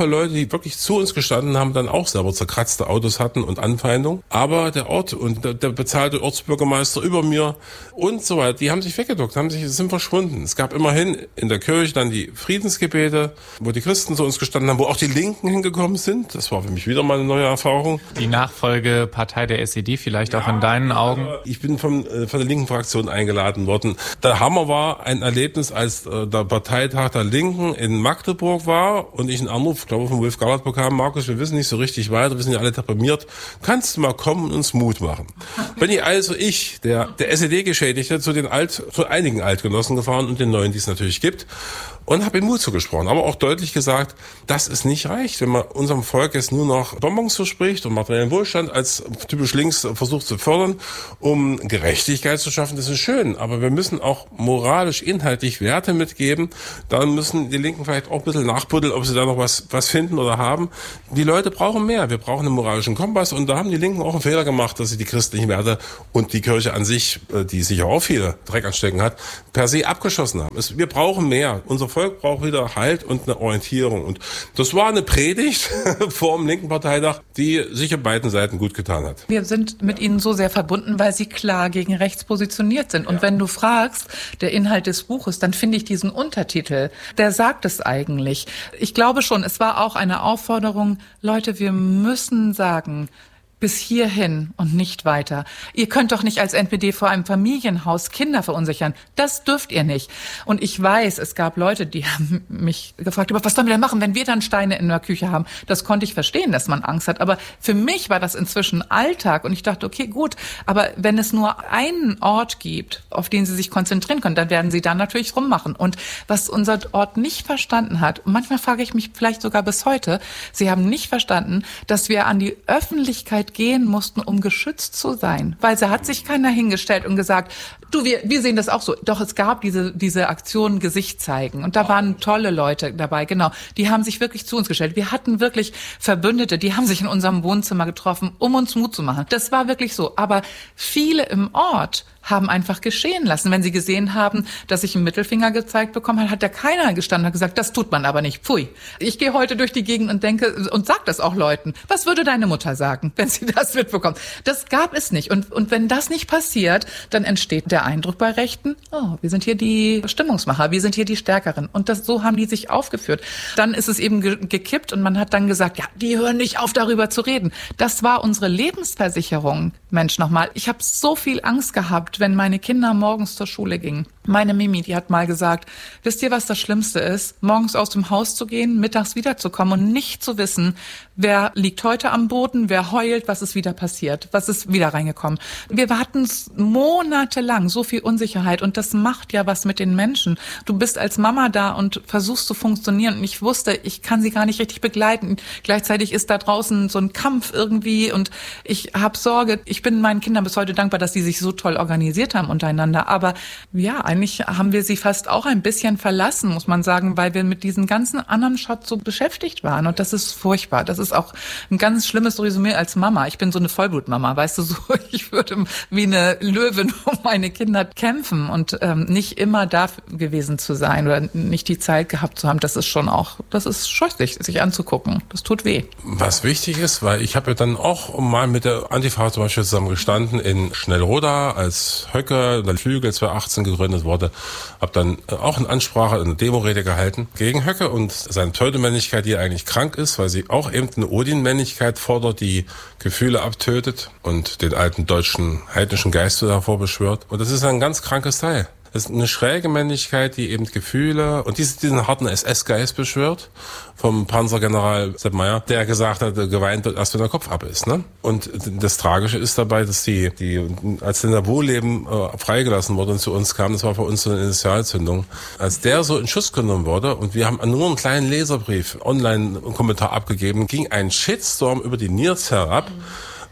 Haufen Leute, die wirklich zu uns gestanden haben, dann auch selber zerkratzte Autos hatten und Anfeindung. Aber der Ort und der, der bezahlte Ortsbürgermeister über mir und so weiter, die haben sich weggeduckt, haben sich, sind verschwunden. Es gab immerhin in der Kirche dann die Friedensgebete, wo die Christen zu uns gestanden haben, wo auch die Linken hingekommen sind. Das war für mich wieder mal eine neue Erfahrung. Die Nachfolgepartei der S E D vielleicht auch in deinen Augen? Ich bin von, äh, von der linken Fraktion eingeladen worden. Der Hammer war ein Erlebnis, als äh, der Parteitag der Linken in Magdeburg war und ich einen Anruf, glaube von Wolf Gallert bekam: Markus, wir wissen nicht so richtig weiter, wir sind ja alle deprimiert. Kannst du mal kommen und uns Mut machen? Bin ich also ich, der, der S E D-Geschädigte, zu den Alt, zu einigen Altgenossen gefahren und den neuen, die es natürlich gibt. Und habe ihm Mut zugesprochen, aber auch deutlich gesagt, dass es nicht reicht, wenn man unserem Volk jetzt nur noch Bonbons verspricht und materiellen Wohlstand als typisch links versucht zu fördern, um Gerechtigkeit zu schaffen. Das ist schön, aber wir müssen auch moralisch, inhaltlich Werte mitgeben. Dann müssen die Linken vielleicht auch ein bisschen nachbuddeln, ob sie da noch was, was finden oder haben. Die Leute brauchen mehr. Wir brauchen einen moralischen Kompass und da haben die Linken auch einen Fehler gemacht, dass sie die christlichen Werte und die Kirche an sich, die sicher auch viele Dreck anstecken hat, per se abgeschossen haben. Es, wir brauchen mehr. Unser Volk braucht wieder Halt und eine Orientierung. Und das war eine Predigt vor dem linken Parteitag, die sicher beiden Seiten gut getan hat. Wir sind mit ihnen so sehr verbunden, weil sie klar gegen rechts positioniert sind. Und ja. wenn du fragst, der Inhalt des Buches, dann finde ich diesen Untertitel, der sagt es eigentlich. Ich glaube schon, es war auch eine Aufforderung, Leute, wir müssen sagen, bis hierhin und nicht weiter. Ihr könnt doch nicht als N P D vor einem Familienhaus Kinder verunsichern. Das dürft ihr nicht. Und ich weiß, es gab Leute, die haben mich gefragt, was sollen wir denn machen, wenn wir dann Steine in der Küche haben? Das konnte ich verstehen, dass man Angst hat. Aber für mich war das inzwischen Alltag. Und ich dachte, okay, gut. Aber wenn es nur einen Ort gibt, auf den sie sich konzentrieren können, dann werden sie da natürlich rummachen. Und was unser Ort nicht verstanden hat, und manchmal frage ich mich vielleicht sogar bis heute, sie haben nicht verstanden, dass wir an die Öffentlichkeit gehen mussten, um geschützt zu sein. Weil da hat sich keiner hingestellt und gesagt, du, wir, wir sehen das auch so. Doch es gab diese, diese Aktion Gesicht zeigen. Und da waren tolle Leute dabei, genau. Die haben sich wirklich zu uns gestellt. Wir hatten wirklich Verbündete, die haben sich in unserem Wohnzimmer getroffen, um uns Mut zu machen. Das war wirklich so. Aber viele im Ort haben einfach geschehen lassen. Wenn sie gesehen haben, dass ich einen Mittelfinger gezeigt bekommen habe, hat da keiner gestanden und gesagt, das tut man aber nicht. Pfui. Ich gehe heute durch die Gegend und denke und sag das auch Leuten. Was würde deine Mutter sagen, wenn sie das mitbekommt? Das gab es nicht. Und, und wenn das nicht passiert, dann entsteht der Eindruck bei Rechten, oh, wir sind hier die Stimmungsmacher, wir sind hier die Stärkeren. Und das, so haben die sich aufgeführt. Dann ist es eben ge- gekippt und man hat dann gesagt, ja, die hören nicht auf, darüber zu reden. Das war unsere Lebensversicherung. Mensch, nochmal, ich habe so viel Angst gehabt, wenn meine Kinder morgens zur Schule gingen. Meine Mimi, die hat mal gesagt, wisst ihr, was das Schlimmste ist? Morgens aus dem Haus zu gehen, mittags wiederzukommen und nicht zu wissen, wer liegt heute am Boden, wer heult, was ist wieder passiert, was ist wieder reingekommen. Wir hatten monatelang so viel Unsicherheit und das macht ja was mit den Menschen. Du bist als Mama da und versuchst zu funktionieren und ich wusste, ich kann sie gar nicht richtig begleiten. Gleichzeitig ist da draußen so ein Kampf irgendwie und ich habe Sorge. Ich bin meinen Kindern bis heute dankbar, dass sie sich so toll organisiert haben untereinander. Aber ja, eigentlich haben wir sie fast auch ein bisschen verlassen, muss man sagen, weil wir mit diesen ganzen anderen Shots so beschäftigt waren. Und das ist furchtbar. Das ist auch ein ganz schlimmes Resümee als Mama. Ich bin so eine Vollblutmama, weißt du, so ich würde wie eine Löwin um meine Kinder kämpfen und ähm, nicht immer da gewesen zu sein oder nicht die Zeit gehabt zu haben. Das ist schon auch, das ist scheußlich, sich anzugucken. Das tut weh. Was wichtig ist, weil ich habe ja dann auch mal mit der Antifa zum Beispiel zusammen gestanden in Schnellroda, als Höcke und der Flügel zweitausendachtzehn gegründet wurde, habe dann auch eine Ansprache, eine Demorede gehalten gegen Höcke und seine Teutemännlichkeit, die eigentlich krank ist, weil sie auch eben eine Odin-Männlichkeit fordert, die Gefühle abtötet und den alten deutschen heidnischen Geist hervorbeschwört. Und das ist ein ganz krankes Teil. Das ist eine schräge Männlichkeit, die eben Gefühle und diesen harten S S-Geist beschwört, vom Panzergeneral Sepp Meyer, der gesagt hat, geweint wird erst, wenn der Kopf ab ist. Ne? Und das Tragische ist dabei, dass die, die als der Wohlleben äh, freigelassen wurde und zu uns kam, das war für uns so eine Initialzündung, als der so in Schuss genommen wurde und wir haben nur einen kleinen Leserbrief, online einen Kommentar abgegeben, ging ein Shitstorm über die N I R S herab.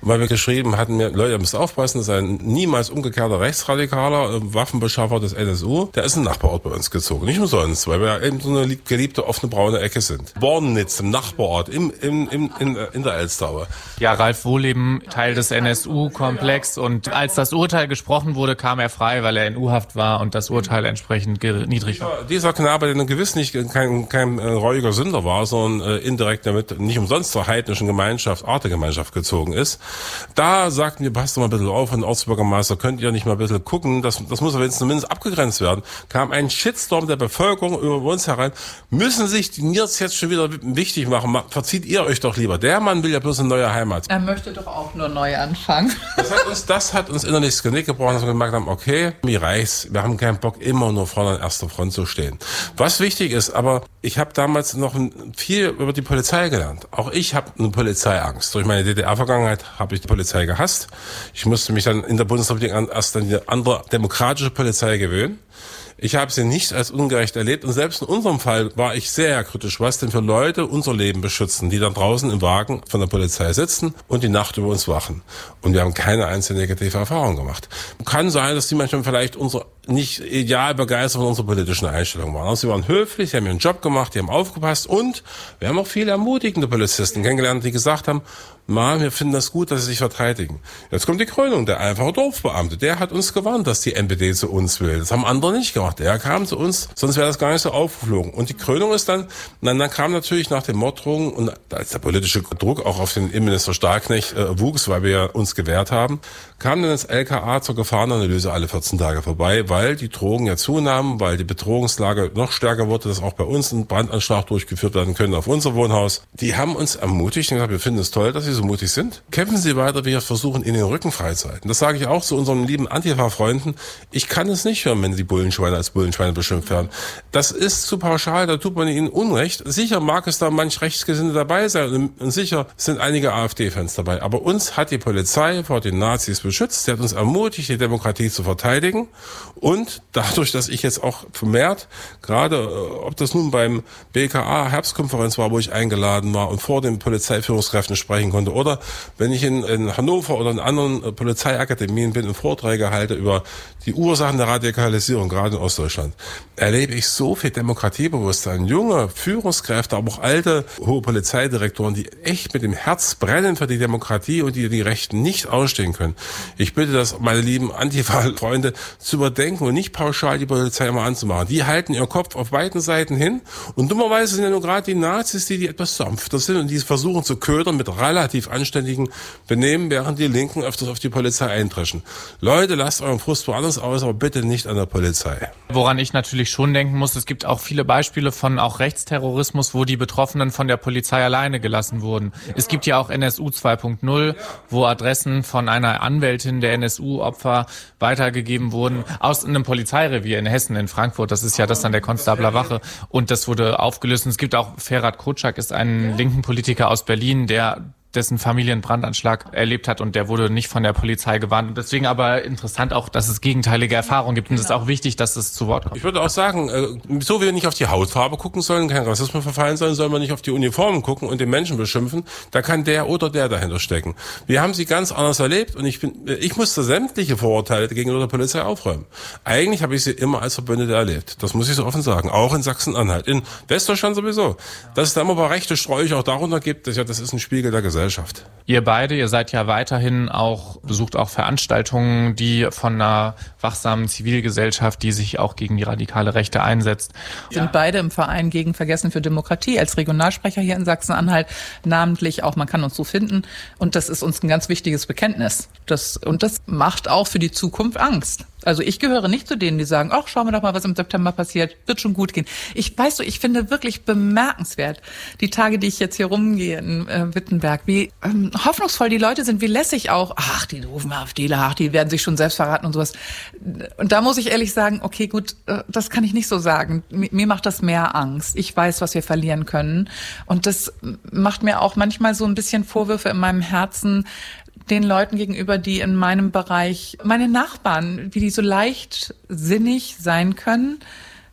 Und weil wir geschrieben hatten, wir, Leute, ihr müsst aufpassen, das ist ein niemals umgekehrter Rechtsradikaler, äh, Waffenbeschaffer des N S U, der ist in den Nachbarort bei uns gezogen. Nicht umsonst, weil wir eben so eine geliebte offene braune Ecke sind. Bornitz im Nachbarort, im, im, im, in, in der Elsteraue. Ja, Ralf Wohleben, Teil des N S U-Komplex, und als das Urteil gesprochen wurde, kam er frei, weil er in U-Haft war und das Urteil entsprechend niedrig war. Ja, dieser Knabe, der gewiss nicht kein, kein äh, reuiger Sünder war, sondern äh, indirekt damit nicht umsonst zur heidnischen Gemeinschaft, Artegemeinschaft gezogen ist, da sagten wir, passt doch mal ein bisschen auf, und Ortsbürgermeister, könnt ihr nicht mal ein bisschen gucken, das, das muss aber jetzt zumindest abgegrenzt werden. Kam ein Shitstorm der Bevölkerung über uns herein, müssen sich die Nierz jetzt schon wieder wichtig machen, verzieht ihr euch doch lieber. Der Mann will ja bloß eine neue Heimat. Er möchte doch auch nur neu anfangen. Das hat uns, das hat uns innerlich das Genick gebrochen, dass wir gemerkt haben, okay, mir reicht's, wir haben keinen Bock, immer nur vorne an erster Front zu stehen. Was wichtig ist, aber ich habe damals noch viel über die Polizei gelernt. Auch ich habe eine Polizeiangst. Durch meine D D R-Vergangenheit habe ich die Polizei gehasst. Ich musste mich dann in der Bundesrepublik erst an die andere demokratische Polizei gewöhnen. Ich habe sie nicht als ungerecht erlebt, und selbst in unserem Fall war ich sehr kritisch, was denn für Leute unser Leben beschützen, die dann draußen im Wagen von der Polizei sitzen und die Nacht über uns wachen. Und wir haben keine einzige negative Erfahrung gemacht. Kann sein, dass die manchmal vielleicht unsere nicht ideal begeistert von unserer politischen Einstellung waren. Also sie waren höflich, sie haben ihren Job gemacht, die haben aufgepasst, und wir haben auch viele ermutigende Polizisten kennengelernt, die gesagt haben, Mann, wir finden das gut, dass sie sich verteidigen. Jetzt kommt die Krönung, der einfache Dorfbeamte, der hat uns gewarnt, dass die N P D zu uns will. Das haben andere nicht gemacht. Der kam zu uns, sonst wäre das gar nicht so aufgeflogen. Und die Krönung ist dann, dann, dann kam natürlich nach den Morddrohungen, und als der politische Druck auch auf den Innenminister Stahlknecht äh, wuchs, weil wir uns gewehrt haben, kam dann das L K A zur Gefahrenanalyse alle vierzehn Tage vorbei, weil die Drogen ja zunahmen, weil die Bedrohungslage noch stärker wurde, dass auch bei uns ein Brandanschlag durchgeführt werden könnte auf unser Wohnhaus. Die haben uns ermutigt und gesagt, wir finden es toll, dass Sie so mutig sind. Kämpfen Sie weiter, wir versuchen Ihnen den Rücken freizuhalten. Das sage ich auch zu unseren lieben Antifa-Freunden. Ich kann es nicht hören, wenn die Bullenschweine als Bullenschweine beschimpft werden. Das ist zu pauschal, da tut man ihnen Unrecht. Sicher mag es da manch Rechtsgesinnte dabei sein, und sicher sind einige AfD-Fans dabei. Aber uns hat die Polizei vor den Nazis beschützt. Sie hat uns ermutigt, die Demokratie zu verteidigen. Und dadurch, dass ich jetzt auch vermehrt, gerade ob das nun beim B K A Herbstkonferenz war, wo ich eingeladen war und vor den Polizeiführungskräften sprechen konnte, oder wenn ich in, in Hannover oder in anderen Polizeiakademien bin und Vorträge halte über die Ursachen der Radikalisierung, gerade in Ostdeutschland, erlebe ich so viel Demokratiebewusstsein. Junge Führungskräfte, aber auch alte hohe Polizeidirektoren, die echt mit dem Herz brennen für die Demokratie und die die Rechten nicht ausstehen können. Ich bitte das, meine lieben Antifa-Freunde, zu überdenken und nicht pauschal die Polizei immer anzumachen. Die halten ihren Kopf auf beiden Seiten hin, und dummerweise sind ja nur gerade die Nazis, die, die etwas sanfter sind und die versuchen zu ködern mit relativ anständigen Benehmen, während die Linken öfters auf die Polizei eindreschen. Leute, lasst euren Frust woanders aus, aber bitte nicht an der Polizei. Woran ich natürlich schon denken muss, es gibt auch viele Beispiele von auch Rechtsterrorismus, wo die Betroffenen von der Polizei alleine gelassen wurden. Es gibt ja auch N S U zwei Punkt null, wo Adressen von einer Anwältin der N S U-Opfer weitergegeben wurden aus einem Polizeirevier in Hessen, in Frankfurt. Das ist ja das an der Konstabler Wache. Und das wurde aufgelöst. Und es gibt auch, Ferhat Kotschak ist ein linken Politiker aus Berlin, der dessen Familie einen Brandanschlag erlebt hat, und der wurde nicht von der Polizei gewarnt. Und deswegen aber interessant auch, dass es gegenteilige Erfahrungen gibt. Und es ist auch wichtig, dass es zu Wort kommt. Ich würde auch sagen, so wie wir nicht auf die Hautfarbe gucken sollen, kein Rassismus verfallen sollen, sollen wir nicht auf die Uniformen gucken und den Menschen beschimpfen. Da kann der oder der dahinter stecken. Wir haben sie ganz anders erlebt, und ich bin, ich musste sämtliche Vorurteile gegenüber der Polizei aufräumen. Eigentlich habe ich sie immer als Verbündete erlebt. Das muss ich so offen sagen. Auch in Sachsen-Anhalt. In Westdeutschland sowieso. Dass es da immer ein paar rechte Sträuche auch darunter gibt, das, ja, das ist ein Spiegel der Gesellschaft. Ihr beide, ihr seid ja weiterhin auch, besucht auch Veranstaltungen, die von einer wachsamen Zivilgesellschaft, die sich auch gegen die radikale Rechte einsetzt. Wir sind beide im Verein gegen Vergessen für Demokratie als Regionalsprecher hier in Sachsen-Anhalt, namentlich auch, man kann uns so finden. Und das ist uns ein ganz wichtiges Bekenntnis. Das, und das macht auch für die Zukunft Angst. Also ich gehöre nicht zu denen, die sagen, ach, schauen wir doch mal, was im September passiert, wird schon gut gehen. Ich weiß so, ich finde wirklich bemerkenswert, die Tage, die ich jetzt hier rumgehe in äh, Wittenberg, wie ähm, hoffnungsvoll die Leute sind, wie lässig auch, ach, die doofen AfDler, ach, die werden sich schon selbst verraten und sowas. Und da muss ich ehrlich sagen, okay, gut, äh, das kann ich nicht so sagen. Mir, mir macht das mehr Angst. Ich weiß, was wir verlieren können. Und das macht mir auch manchmal so ein bisschen Vorwürfe in meinem Herzen, den Leuten gegenüber, die in meinem Bereich, meine Nachbarn, wie die so leichtsinnig sein können,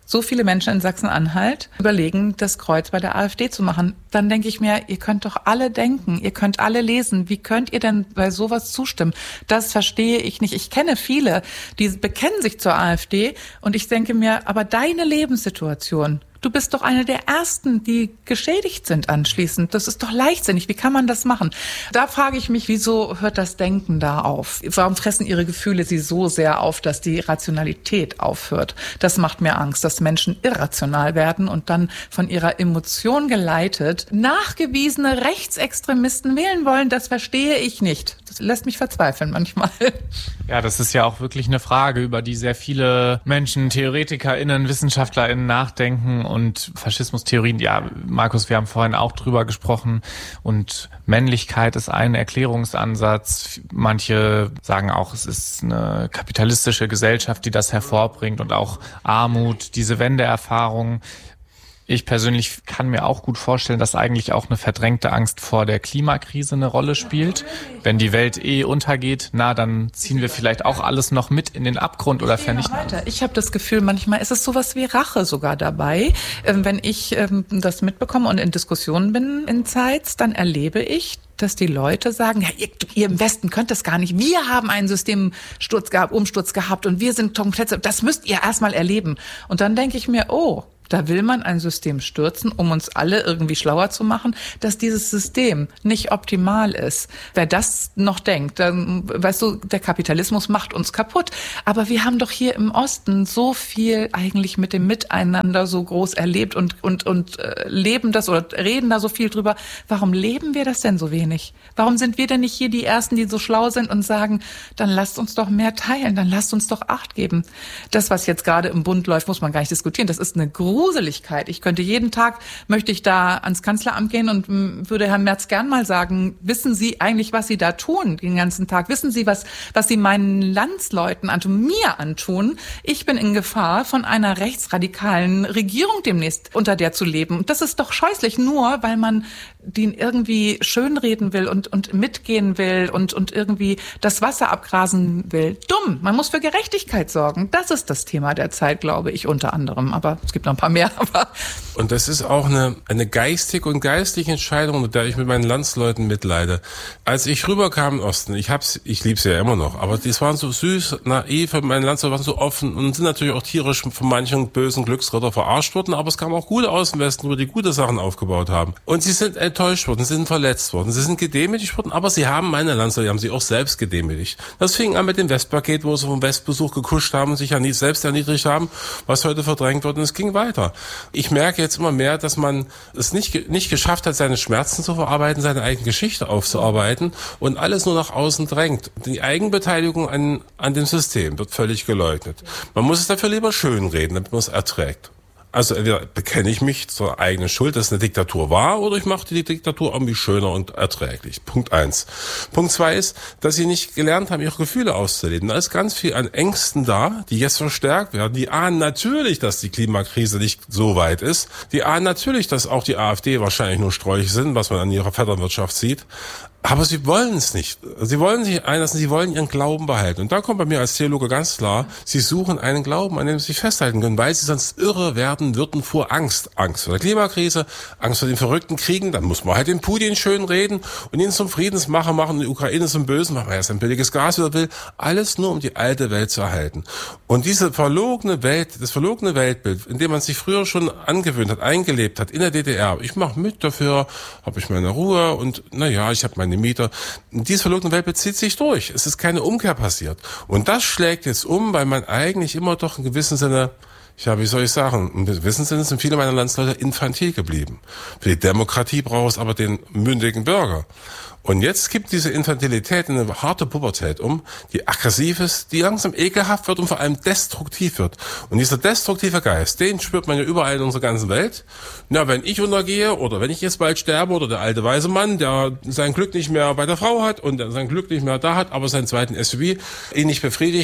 so viele Menschen in Sachsen-Anhalt überlegen, das Kreuz bei der AfD zu machen. Dann denke ich mir, ihr könnt doch alle denken, ihr könnt alle lesen. Wie könnt ihr denn bei sowas zustimmen? Das verstehe ich nicht. Ich kenne viele, die bekennen sich zur AfD und ich denke mir, aber deine Lebenssituation, du bist doch eine der Ersten, die geschädigt sind anschließend. Das ist doch leichtsinnig. Wie kann man das machen? Da frage ich mich, wieso hört das Denken da auf? Warum fressen ihre Gefühle sie so sehr auf, dass die Rationalität aufhört? Das macht mir Angst, dass Menschen irrational werden und dann von ihrer Emotion geleitet nachgewiesene Rechtsextremisten wählen wollen. Das verstehe ich nicht. Das lässt mich verzweifeln manchmal. Ja, das ist ja auch wirklich eine Frage, über die sehr viele Menschen, TheoretikerInnen, WissenschaftlerInnen nachdenken. Und Faschismustheorien, ja, Markus, wir haben vorhin auch drüber gesprochen. Und Männlichkeit ist ein Erklärungsansatz. Manche sagen auch, es ist eine kapitalistische Gesellschaft, die das hervorbringt und auch Armut, diese Wendeerfahrung. Ich persönlich kann mir auch gut vorstellen, dass eigentlich auch eine verdrängte Angst vor der Klimakrise eine Rolle spielt. Wenn die Welt eh untergeht, na, dann ziehen wir vielleicht auch alles noch mit in den Abgrund oder vernichten. Ich habe das Gefühl, manchmal ist es sowas wie Rache sogar dabei. Wenn ich das mitbekomme und in Diskussionen bin in Zeitz, dann erlebe ich, dass die Leute sagen, ja, ihr, ihr im Westen könnt das gar nicht. Wir haben einen Systemsturz gehabt, Umsturz gehabt und wir sind komplett, das müsst ihr erstmal erleben. Und dann denke ich mir, oh, da will man ein System stürzen, um uns alle irgendwie schlauer zu machen, dass dieses System nicht optimal ist. Wer das noch denkt, dann, weißt du, der Kapitalismus macht uns kaputt. Aber wir haben doch hier im Osten so viel eigentlich mit dem Miteinander so groß erlebt und, und, und äh, leben das oder reden da so viel drüber. Warum leben wir das denn so wenig? Warum sind wir denn nicht hier die Ersten, die so schlau sind und sagen, dann lasst uns doch mehr teilen, dann lasst uns doch Acht geben. Das, was jetzt gerade im Bund läuft, muss man gar nicht diskutieren. Das ist eine Gruseligkeit. Ich könnte jeden Tag, möchte ich da ans Kanzleramt gehen und m, würde Herrn Merz gern mal sagen, wissen Sie eigentlich, was Sie da tun den ganzen Tag? Wissen Sie, was, was Sie meinen Landsleuten antun, mir antun? Ich bin in Gefahr, von einer rechtsradikalen Regierung demnächst unter der zu leben. Und das ist doch scheußlich, nur weil man den irgendwie schönreden will und, und mitgehen will und, und irgendwie das Wasser abgrasen will. Dumm. Man muss für Gerechtigkeit sorgen. Das ist das Thema der Zeit, glaube ich, unter anderem. Aber es gibt noch ein paar mehr. Aber und das ist auch eine, eine geistige und geistliche Entscheidung, mit der ich mit meinen Landsleuten mitleide. Als ich rüberkam im Osten, ich hab's, ich lieb's ja immer noch, aber die waren so süß, naiv, meine Landsleute waren so offen und sind natürlich auch tierisch von manchen bösen Glücksritter verarscht worden, aber es kamen auch gute aus dem Westen, wo die gute Sachen aufgebaut haben. Und sie sind enttäuscht worden, sie sind verletzt worden, sie sind gedemütigt worden, aber sie haben, meine Landsleute, die haben sich auch selbst gedemütigt. Das fing an mit dem Westpaket, wo sie vom Westbesuch gekuscht haben und sich ja nie selbst erniedrigt haben, was heute verdrängt wird, und es ging weiter. Ich merke jetzt immer mehr, dass man es nicht, nicht geschafft hat, seine Schmerzen zu verarbeiten, seine eigene Geschichte aufzuarbeiten und alles nur nach außen drängt. Die Eigenbeteiligung an, an dem System wird völlig geleugnet. Man muss es dafür lieber schönreden, damit man es erträgt. Also entweder bekenne ich mich zur eigenen Schuld, dass es eine Diktatur war, oder ich mache die Diktatur irgendwie schöner und erträglich. Punkt eins. Punkt zwei ist, dass sie nicht gelernt haben, ihre Gefühle auszuleben. Da ist ganz viel an Ängsten da, die jetzt verstärkt werden. Die ahnen natürlich, dass die Klimakrise nicht so weit ist. Die ahnen natürlich, dass auch die AfD wahrscheinlich nur Sträuche sind, was man an ihrer Vetternwirtschaft sieht. Aber sie wollen es nicht. Sie wollen sich einlassen, sie wollen ihren Glauben behalten. Und da kommt bei mir als Theologe ganz klar, sie suchen einen Glauben, an dem sie sich festhalten können, weil sie sonst irre werden würden vor Angst. Angst vor der Klimakrise, Angst vor den verrückten Kriegen, dann muss man halt den Putin schön reden und ihn zum Friedensmacher machen, die Ukraine zum Bösen machen, weil er sein billiges Gas wieder will. Alles nur, um die alte Welt zu erhalten. Und diese verlogene Welt, das verlogene Weltbild, in dem man sich früher schon angewöhnt hat, eingelebt hat, in der D D R, ich mache mit dafür, habe ich meine Ruhe und naja, ich habe meine Mieter. Dieses verlogene Weltbild zieht sich durch. Es ist keine Umkehr passiert. Und das schlägt jetzt um, weil man eigentlich immer doch in gewissem Sinne, ja, wie soll ich sagen, in gewissem Sinne sind viele meiner Landsleute infantil geblieben. Für die Demokratie braucht es aber den mündigen Bürger. Und jetzt gibt diese Infantilität in eine harte Pubertät um, die aggressiv ist, die langsam ekelhaft wird und vor allem destruktiv wird. Und dieser destruktive Geist, den spürt man ja überall in unserer ganzen Welt. Na, wenn ich untergehe oder wenn ich jetzt bald sterbe oder der alte weise Mann, der sein Glück nicht mehr bei der Frau hat und der sein Glück nicht mehr da hat, aber seinen zweiten S U V ihn nicht befriedigt,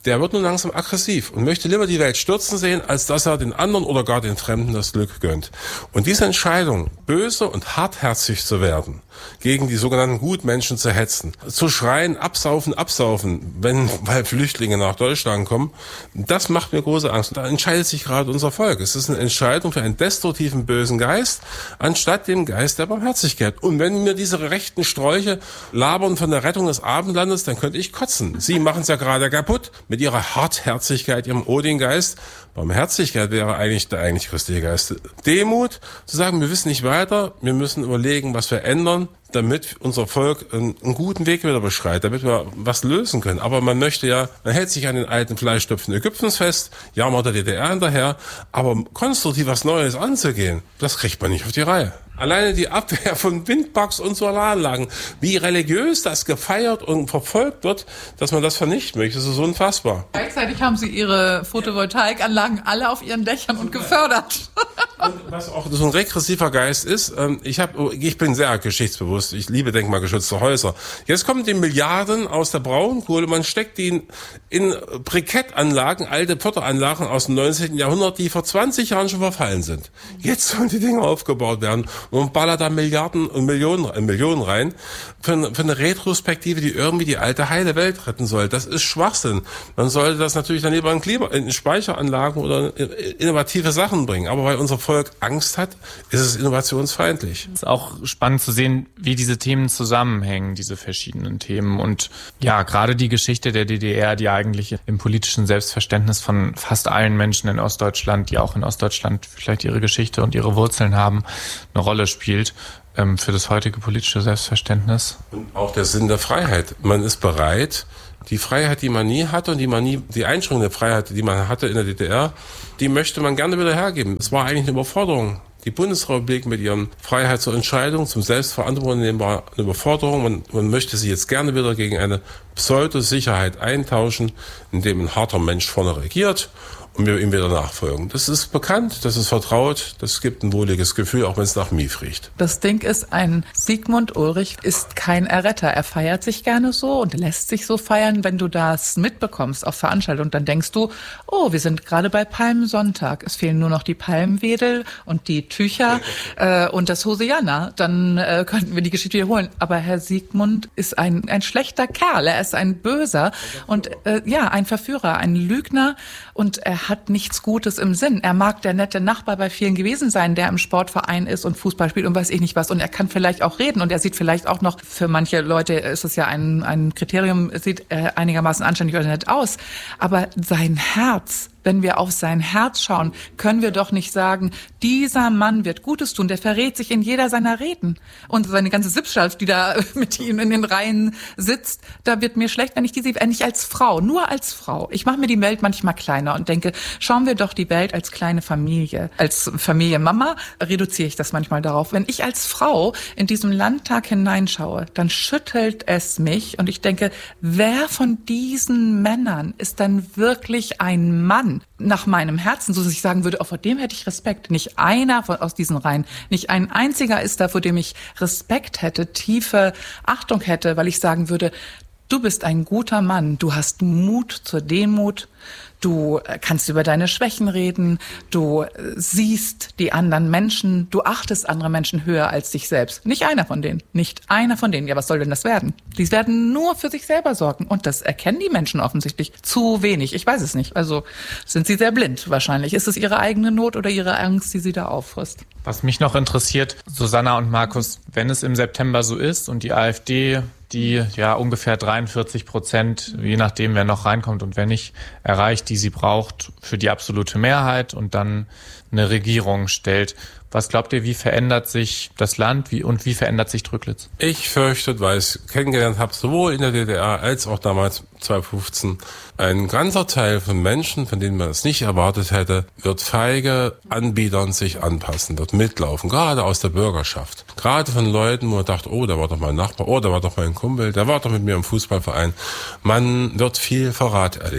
der wird nun langsam aggressiv und möchte lieber die Welt stürzen sehen, als dass er den anderen oder gar den Fremden das Glück gönnt. Und diese Entscheidung, böse und hartherzig zu werden, gegen die sogenannten Gutmenschen zu hetzen, zu schreien, absaufen, absaufen, wenn, weil Flüchtlinge nach Deutschland kommen, das macht mir große Angst. Und da entscheidet sich gerade unser Volk. Es ist eine Entscheidung für einen destruktiven, bösen Geist, anstatt dem Geist der Barmherzigkeit. Und wenn mir diese rechten Strolche labern von der Rettung des Abendlandes, dann könnte ich kotzen. Sie machen es ja gerade kaputt mit ihrer Hartherzigkeit, ihrem Odin-Geist. Barmherzigkeit wäre eigentlich der eigentlich christliche Geist. Demut, zu sagen, wir wissen nicht weiter, wir müssen überlegen, was wir ändern, damit unser Volk einen, einen guten Weg wieder beschreitet, damit wir was lösen können. Aber man möchte ja, man hält sich an den alten Fleischtöpfen Ägyptens fest, jammert der D D R hinterher, aber konstruktiv was Neues anzugehen, das kriegt man nicht auf die Reihe. Alleine die Abwehr von Windparks und Solaranlagen, wie religiös das gefeiert und verfolgt wird, dass man das vernichten möchte, das ist unfassbar. Gleichzeitig haben Sie Ihre Photovoltaikanlagen alle auf Ihren Dächern und gefördert. Und was auch so ein regressiver Geist ist, ich, hab, ich bin sehr geschichtsbewusst, ich liebe denkmalgeschützte Häuser. Jetzt kommen die Milliarden aus der Braunkohle, man steckt die in, in Brikettanlagen, alte Förderanlagen aus dem neunzehnten Jahrhundert, die vor zwanzig Jahren schon verfallen sind. Jetzt sollen die Dinge aufgebaut werden und ballert da Milliarden und Millionen, äh, Millionen rein für eine, für eine Retrospektive, die irgendwie die alte heile Welt retten soll. Das ist Schwachsinn. Man sollte das natürlich dann lieber in, Klima, in Speicheranlagen oder in innovative Sachen bringen. Aber weil unser Volk Angst hat, ist es innovationsfeindlich. Es ist auch spannend zu sehen, wie diese Themen zusammenhängen, diese verschiedenen Themen. Und ja, gerade die Geschichte der D D R, die eigentlich im politischen Selbstverständnis von fast allen Menschen in Ostdeutschland, die auch in Ostdeutschland vielleicht ihre Geschichte und ihre Wurzeln haben, eine Rolle spielt ähm, für das heutige politische Selbstverständnis. Und auch der Sinn der Freiheit. Man ist bereit, die Freiheit, die man nie hatte und die man nie, die Einschränkung der Freiheit, die man hatte in der D D R, die möchte man gerne wieder hergeben. Es war eigentlich eine Überforderung. Die Bundesrepublik mit ihren Freiheit zur Entscheidung, zum Selbstverantwortung nehmen, war eine Überforderung. Man, man möchte sie jetzt gerne wieder gegen eine Pseudo-Sicherheit eintauschen, indem ein harter Mensch vorne regiert und wir ihm wieder nachfolgen. Das ist bekannt, das ist vertraut, das gibt ein wohliges Gefühl, auch wenn es nach Mief riecht. Das Ding ist, ein Sigmund Ulrich ist kein Erretter. Er feiert sich gerne so und lässt sich so feiern. Wenn du das mitbekommst auf Veranstaltungen, dann denkst du, oh, wir sind gerade bei Palmsonntag. Es fehlen nur noch die Palmwedel und die Tücher äh, und das Hosianna. Dann äh, könnten wir die Geschichte wiederholen. Aber Herr Sigmund ist ein, ein schlechter Kerl. Er ist ein Böser und äh, ja, ein Verführer, ein Lügner, und er hat nichts Gutes im Sinn. Er mag der nette Nachbar bei vielen gewesen sein, der im Sportverein ist und Fußball spielt und weiß ich nicht was. Und er kann vielleicht auch reden und er sieht vielleicht auch noch, für manche Leute ist es ja ein, ein Kriterium, sieht äh, einigermaßen anständig oder nett aus. Aber sein Herz, wenn wir auf sein Herz schauen, können wir doch nicht sagen, dieser Mann wird Gutes tun, der verrät sich in jeder seiner Reden. Und seine ganze Sippschaft, die da mit ihm in den Reihen sitzt, da wird mir schlecht, wenn ich die sehe, wenn ich als Frau, nur als Frau. Ich mache mir die Welt manchmal kleiner und denke, schauen wir doch die Welt als kleine Familie. Als Familienmama reduziere ich das manchmal darauf. Wenn ich als Frau in diesem Landtag hineinschaue, dann schüttelt es mich und ich denke, wer von diesen Männern ist denn wirklich ein Mann? Nach meinem Herzen, so dass ich sagen würde, oh, vor dem hätte ich Respekt. Nicht einer von, aus diesen Reihen, nicht ein einziger ist da, vor dem ich Respekt hätte, tiefe Achtung hätte, weil ich sagen würde, du bist ein guter Mann, du hast Mut zur Demut, du kannst über deine Schwächen reden, du siehst die anderen Menschen, du achtest andere Menschen höher als dich selbst. Nicht einer von denen, nicht einer von denen. Ja, was soll denn das werden? Die werden nur für sich selber sorgen. Und das erkennen die Menschen offensichtlich zu wenig. Ich weiß es nicht. Also sind sie sehr blind wahrscheinlich. Ist es ihre eigene Not oder ihre Angst, die sie da auffrisst? Was mich noch interessiert, Susanna und Markus, wenn es im September so ist und die AfD, die ja ungefähr dreiundvierzig Prozent, je nachdem wer noch reinkommt und wer nicht, erreicht, die sie braucht für die absolute Mehrheit und dann eine Regierung stellt. Was glaubt ihr, wie verändert sich das Land wie, und wie verändert sich Drücklitz? Ich fürchte, weil ich es kennengelernt habe, sowohl in der D D R als auch damals zweitausendfünfzehn, ein ganzer Teil von Menschen, von denen man es nicht erwartet hätte, wird feige Anbietern sich anpassen, wird mitlaufen, gerade aus der Bürgerschaft. Gerade von Leuten, wo man dachte, oh, da war doch mein Nachbar, oh, da war doch mein Kumpel, der war doch mit mir im Fußballverein. Man wird viel Verrat erleben.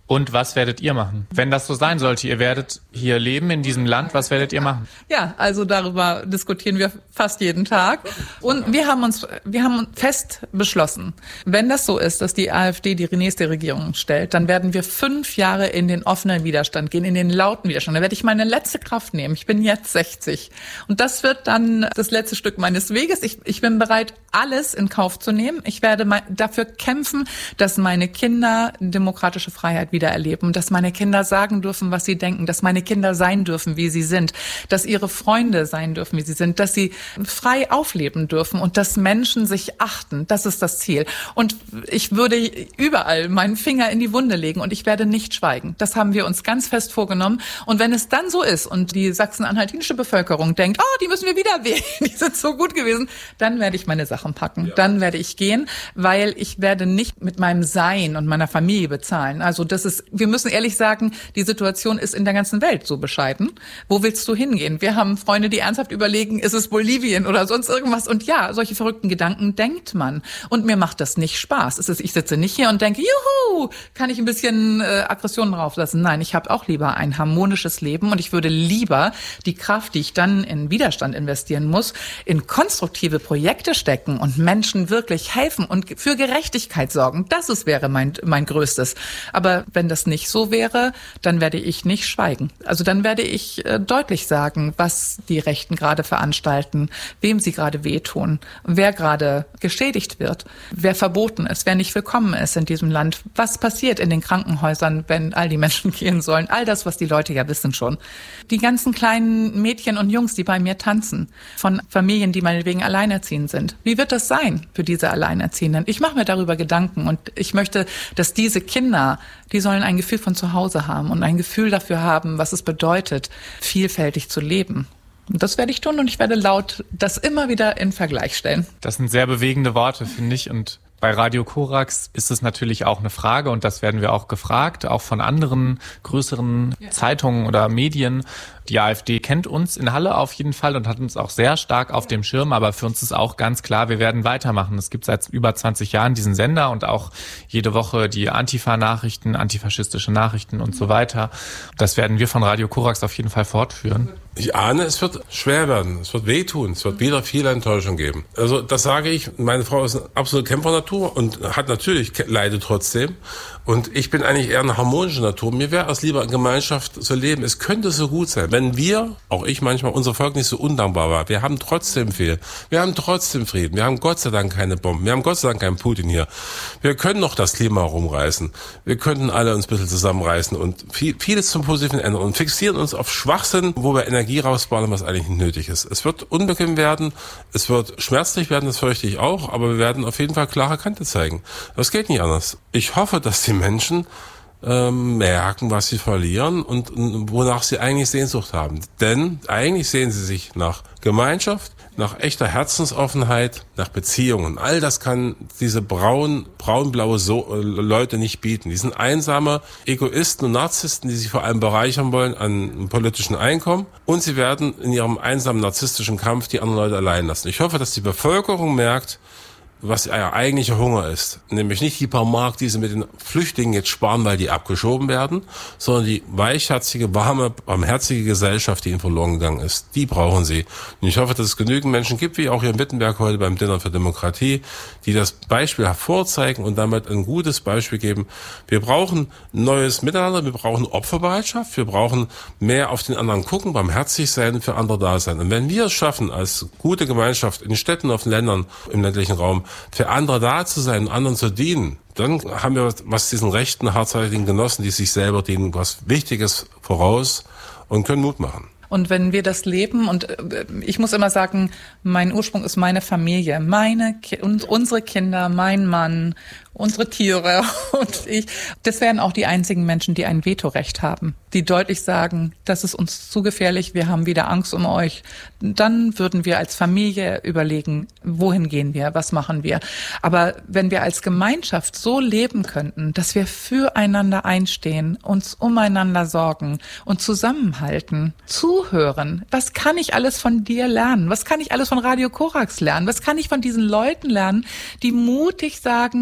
Und was werdet ihr machen? Wenn das so sein sollte, ihr werdet hier leben in diesem Land, was werdet ihr machen? Ja, also darüber diskutieren wir fast jeden Tag. Und wir haben uns, wir haben fest beschlossen, wenn das so ist, dass die AfD die nächste Regierung stellt, dann werden wir fünf Jahre in den offenen Widerstand gehen, in den lauten Widerstand. Da werde ich meine letzte Kraft nehmen. Ich bin jetzt sechzig. Und das wird dann das letzte Stück meines Weges. Ich, ich bin bereit, alles in Kauf zu nehmen. Ich werde mein, dafür kämpfen, dass meine Kinder demokratische Freiheit wieder erleben, dass meine Kinder sagen dürfen, was sie denken, dass meine Kinder sein dürfen, wie sie sind, dass ihre Freunde sein dürfen, wie sie sind, dass sie frei aufleben dürfen und dass Menschen sich achten. Das ist das Ziel. Und ich würde überall meinen Finger in die Wunde legen und ich werde nicht schweigen. Das haben wir uns ganz fest vorgenommen. Und wenn es dann so ist und die sachsen-anhaltinische Bevölkerung denkt, oh, die müssen wir wieder wählen, die sind so gut gewesen, dann werde ich meine Sachen packen. Dann werde ich gehen, weil ich werde nicht mit meinem Sein und meiner Familie bezahlen. Also das ist, wir müssen ehrlich sagen, die Situation ist in der ganzen Welt so bescheiden. Wo willst du hingehen? Wir haben Freunde, die ernsthaft überlegen, ist es Bolivien oder sonst irgendwas? Und ja, solche verrückten Gedanken denkt man. Und mir macht das nicht Spaß. Es ist, ich sitze nicht hier und denke, juhu, kann ich ein bisschen äh, Aggression drauflassen? Nein, ich habe auch lieber ein harmonisches Leben und ich würde lieber die Kraft, die ich dann in Widerstand investieren muss, in konstruktive Projekte stecken und Menschen wirklich helfen und für Gerechtigkeit sorgen. Das ist, wäre mein, mein Größtes. Aber wenn das nicht so wäre, dann werde ich nicht schweigen. Also dann werde ich äh, deutlich sagen, was die Rechten gerade veranstalten, wem sie gerade wehtun, wer gerade geschädigt wird, wer verboten ist, wer nicht willkommen ist in diesem Land, was passiert in den Krankenhäusern, wenn all die Menschen gehen sollen, all das, was die Leute ja wissen schon. Die ganzen kleinen Mädchen und Jungs, die bei mir tanzen, von Familien, die meinetwegen alleinerziehend sind. Wie wird das sein für diese Alleinerziehenden? Ich mache mir darüber Gedanken und ich möchte, dass diese Kinder, die sollen ein Gefühl von zu Hause haben und ein Gefühl dafür haben, was es bedeutet, vielfältig zu leben. Und das werde ich tun und ich werde laut das immer wieder in Vergleich stellen. Das sind sehr bewegende Worte, finde ich. Und bei Radio Korax ist es natürlich auch eine Frage und das werden wir auch gefragt, auch von anderen größeren ja. Zeitungen oder Medien. Die AfD kennt uns in Halle auf jeden Fall und hat uns auch sehr stark auf dem Schirm, aber für uns ist auch ganz klar, wir werden weitermachen. Es gibt seit über zwanzig Jahren diesen Sender und auch jede Woche die Antifa-Nachrichten, antifaschistische Nachrichten und so weiter. Das werden wir von Radio Korax auf jeden Fall fortführen. Ich ahne, es wird schwer werden, es wird wehtun, es wird wieder viel Enttäuschung geben. Also das sage ich, meine Frau ist eine absolute Kämpfernatur und hat natürlich Leide trotzdem. Und ich bin eigentlich eher eine harmonische Natur. Mir wäre es lieber in Gemeinschaft zu leben. Es könnte so gut sein, wenn wir, auch ich manchmal, unser Volk nicht so undankbar war. Wir haben trotzdem viel. Wir haben trotzdem Frieden. Wir haben Gott sei Dank keine Bomben. Wir haben Gott sei Dank keinen Putin hier. Wir können noch das Klima rumreißen. Wir könnten alle uns ein bisschen zusammenreißen und viel, vieles zum Positiven ändern und fixieren uns auf Schwachsinn, wo wir Energie rausbauen, was eigentlich nicht nötig ist. Es wird unbequem werden. Es wird schmerzlich werden, das fürchte ich auch. Aber wir werden auf jeden Fall klare Kante zeigen. Das geht nicht anders. Ich hoffe, dass die Menschen ähm, merken, was sie verlieren und, und wonach sie eigentlich Sehnsucht haben. Denn eigentlich sehen sie sich nach Gemeinschaft, nach echter Herzensoffenheit, nach Beziehungen. All das kann diese braun, braun-blaue so äh, Leute nicht bieten. Die sind einsame Egoisten und Narzissten, die sich vor allem bereichern wollen an politischen Einkommen. Und sie werden in ihrem einsamen narzisstischen Kampf die anderen Leute allein lassen. Ich hoffe, dass die Bevölkerung merkt, was ihr eigentlicher Hunger ist. Nämlich nicht die paar Mark, die sie mit den Flüchtlingen jetzt sparen, weil die abgeschoben werden, sondern die weichherzige, warme, barmherzige Gesellschaft, die ihnen verloren gegangen ist. Die brauchen sie. Und ich hoffe, dass es genügend Menschen gibt, wie auch hier in Wittenberg heute beim Dinner für Demokratie, die das Beispiel hervorzeigen und damit ein gutes Beispiel geben. Wir brauchen neues Miteinander, wir brauchen Opferbereitschaft, wir brauchen mehr auf den anderen gucken, barmherzig sein, für andere da sein. Und wenn wir es schaffen, als gute Gemeinschaft in Städten, auf den Ländern, im ländlichen Raum, für andere da zu sein, anderen zu dienen, dann haben wir was diesen rechten, hartzeitigen Genossen, die sich selber dienen, was Wichtiges voraus und können Mut machen. Und wenn wir das leben, und ich muss immer sagen, mein Ursprung ist meine Familie, meine und unsere Kinder, mein Mann, unsere Tiere und ich. Das wären auch die einzigen Menschen, die ein Vetorecht haben, die deutlich sagen, das ist uns zu gefährlich, wir haben wieder Angst um euch. Dann würden wir als Familie überlegen, wohin gehen wir, was machen wir. Aber wenn wir als Gemeinschaft so leben könnten, dass wir füreinander einstehen, uns umeinander sorgen und zusammenhalten, zuhören, was kann ich alles von dir lernen? Was kann ich alles von Radio Korax lernen? Was kann ich von diesen Leuten lernen, die mutig sagen, wir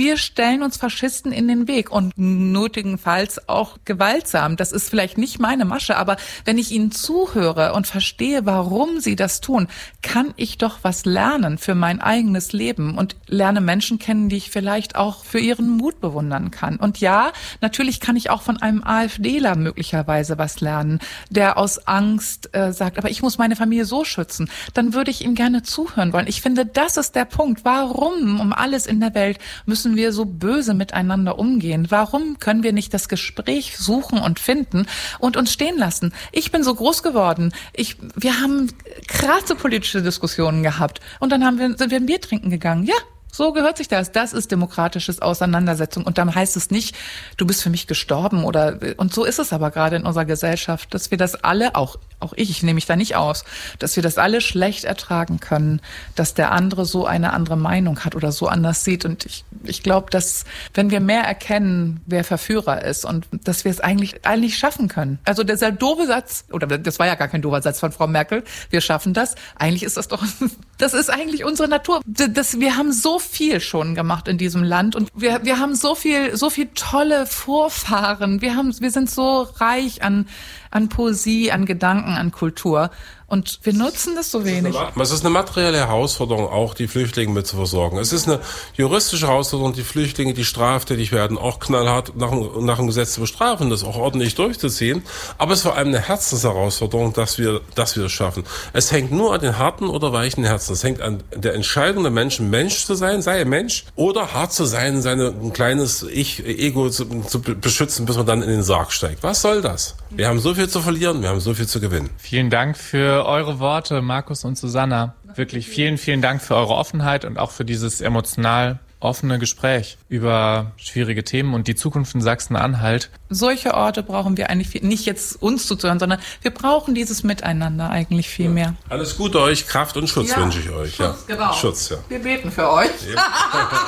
Wir stellen uns Faschisten in den Weg und nötigenfalls auch gewaltsam. Das ist vielleicht nicht meine Masche, aber wenn ich ihnen zuhöre und verstehe, warum sie das tun, kann ich doch was lernen für mein eigenes Leben und lerne Menschen kennen, die ich vielleicht auch für ihren Mut bewundern kann. Und ja, natürlich kann ich auch von einem AfDler möglicherweise was lernen, der aus Angst äh, sagt, aber ich muss meine Familie so schützen. Dann würde ich ihm gerne zuhören wollen. Ich finde, das ist der Punkt. Warum um alles in der Welt müssen wir so böse miteinander umgehen? Warum können wir nicht das Gespräch suchen und finden und uns stehen lassen? Ich bin so groß geworden. Ich, wir haben krasse politische Diskussionen gehabt und dann haben wir, sind wir ein Bier trinken gegangen. Ja. So gehört sich das. Das ist demokratisches Auseinandersetzung. Und dann heißt es nicht, du bist für mich gestorben oder, und so ist es aber gerade in unserer Gesellschaft, dass wir das alle, auch, auch ich, ich nehme mich da nicht aus, dass wir das alle schlecht ertragen können, dass der andere so eine andere Meinung hat oder so anders sieht. Und ich, ich glaube, dass, wenn wir mehr erkennen, wer Verführer ist und dass wir es eigentlich, eigentlich schaffen können. Also dieser doofe Satz, oder das war ja gar kein doofer Satz von Frau Merkel, wir schaffen das. Eigentlich ist das doch, das ist eigentlich unsere Natur. Das, wir haben so viel schon gemacht in diesem Land und wir wir haben so viel so viel tolle Vorfahren. Wir haben wir sind so reich an an Poesie, an Gedanken, an Kultur. Und wir nutzen das so wenig. Es ist eine materielle Herausforderung, auch die Flüchtlinge mit zu versorgen. Es ist eine juristische Herausforderung, die Flüchtlinge, die straftätig werden, auch knallhart nach, nach dem Gesetz zu bestrafen, das auch ordentlich durchzuziehen. Aber es ist vor allem eine Herzensherausforderung, dass wir, dass wir es schaffen. Es hängt nur an den harten oder weichen Herzen. Es hängt an der Entscheidung der Menschen, Mensch zu sein, sei er Mensch, oder hart zu sein, seine ein kleines Ich-Ego zu, zu beschützen, bis man dann in den Sarg steigt. Was soll das? Wir haben so viel zu verlieren, wir haben so viel zu gewinnen. Vielen Dank für eure Worte, Markus und Susanna. Wirklich vielen, vielen Dank für eure Offenheit und auch für dieses emotional offene Gespräch über schwierige Themen und die Zukunft in Sachsen-Anhalt. Solche Orte brauchen wir eigentlich viel, nicht jetzt uns zuzuhören, sondern wir brauchen dieses Miteinander eigentlich viel mehr. Alles Gute euch, Kraft und Schutz ja, wünsche ich euch. Schutz, ja. Genau. Schutz, ja. Wir beten für euch. Ja.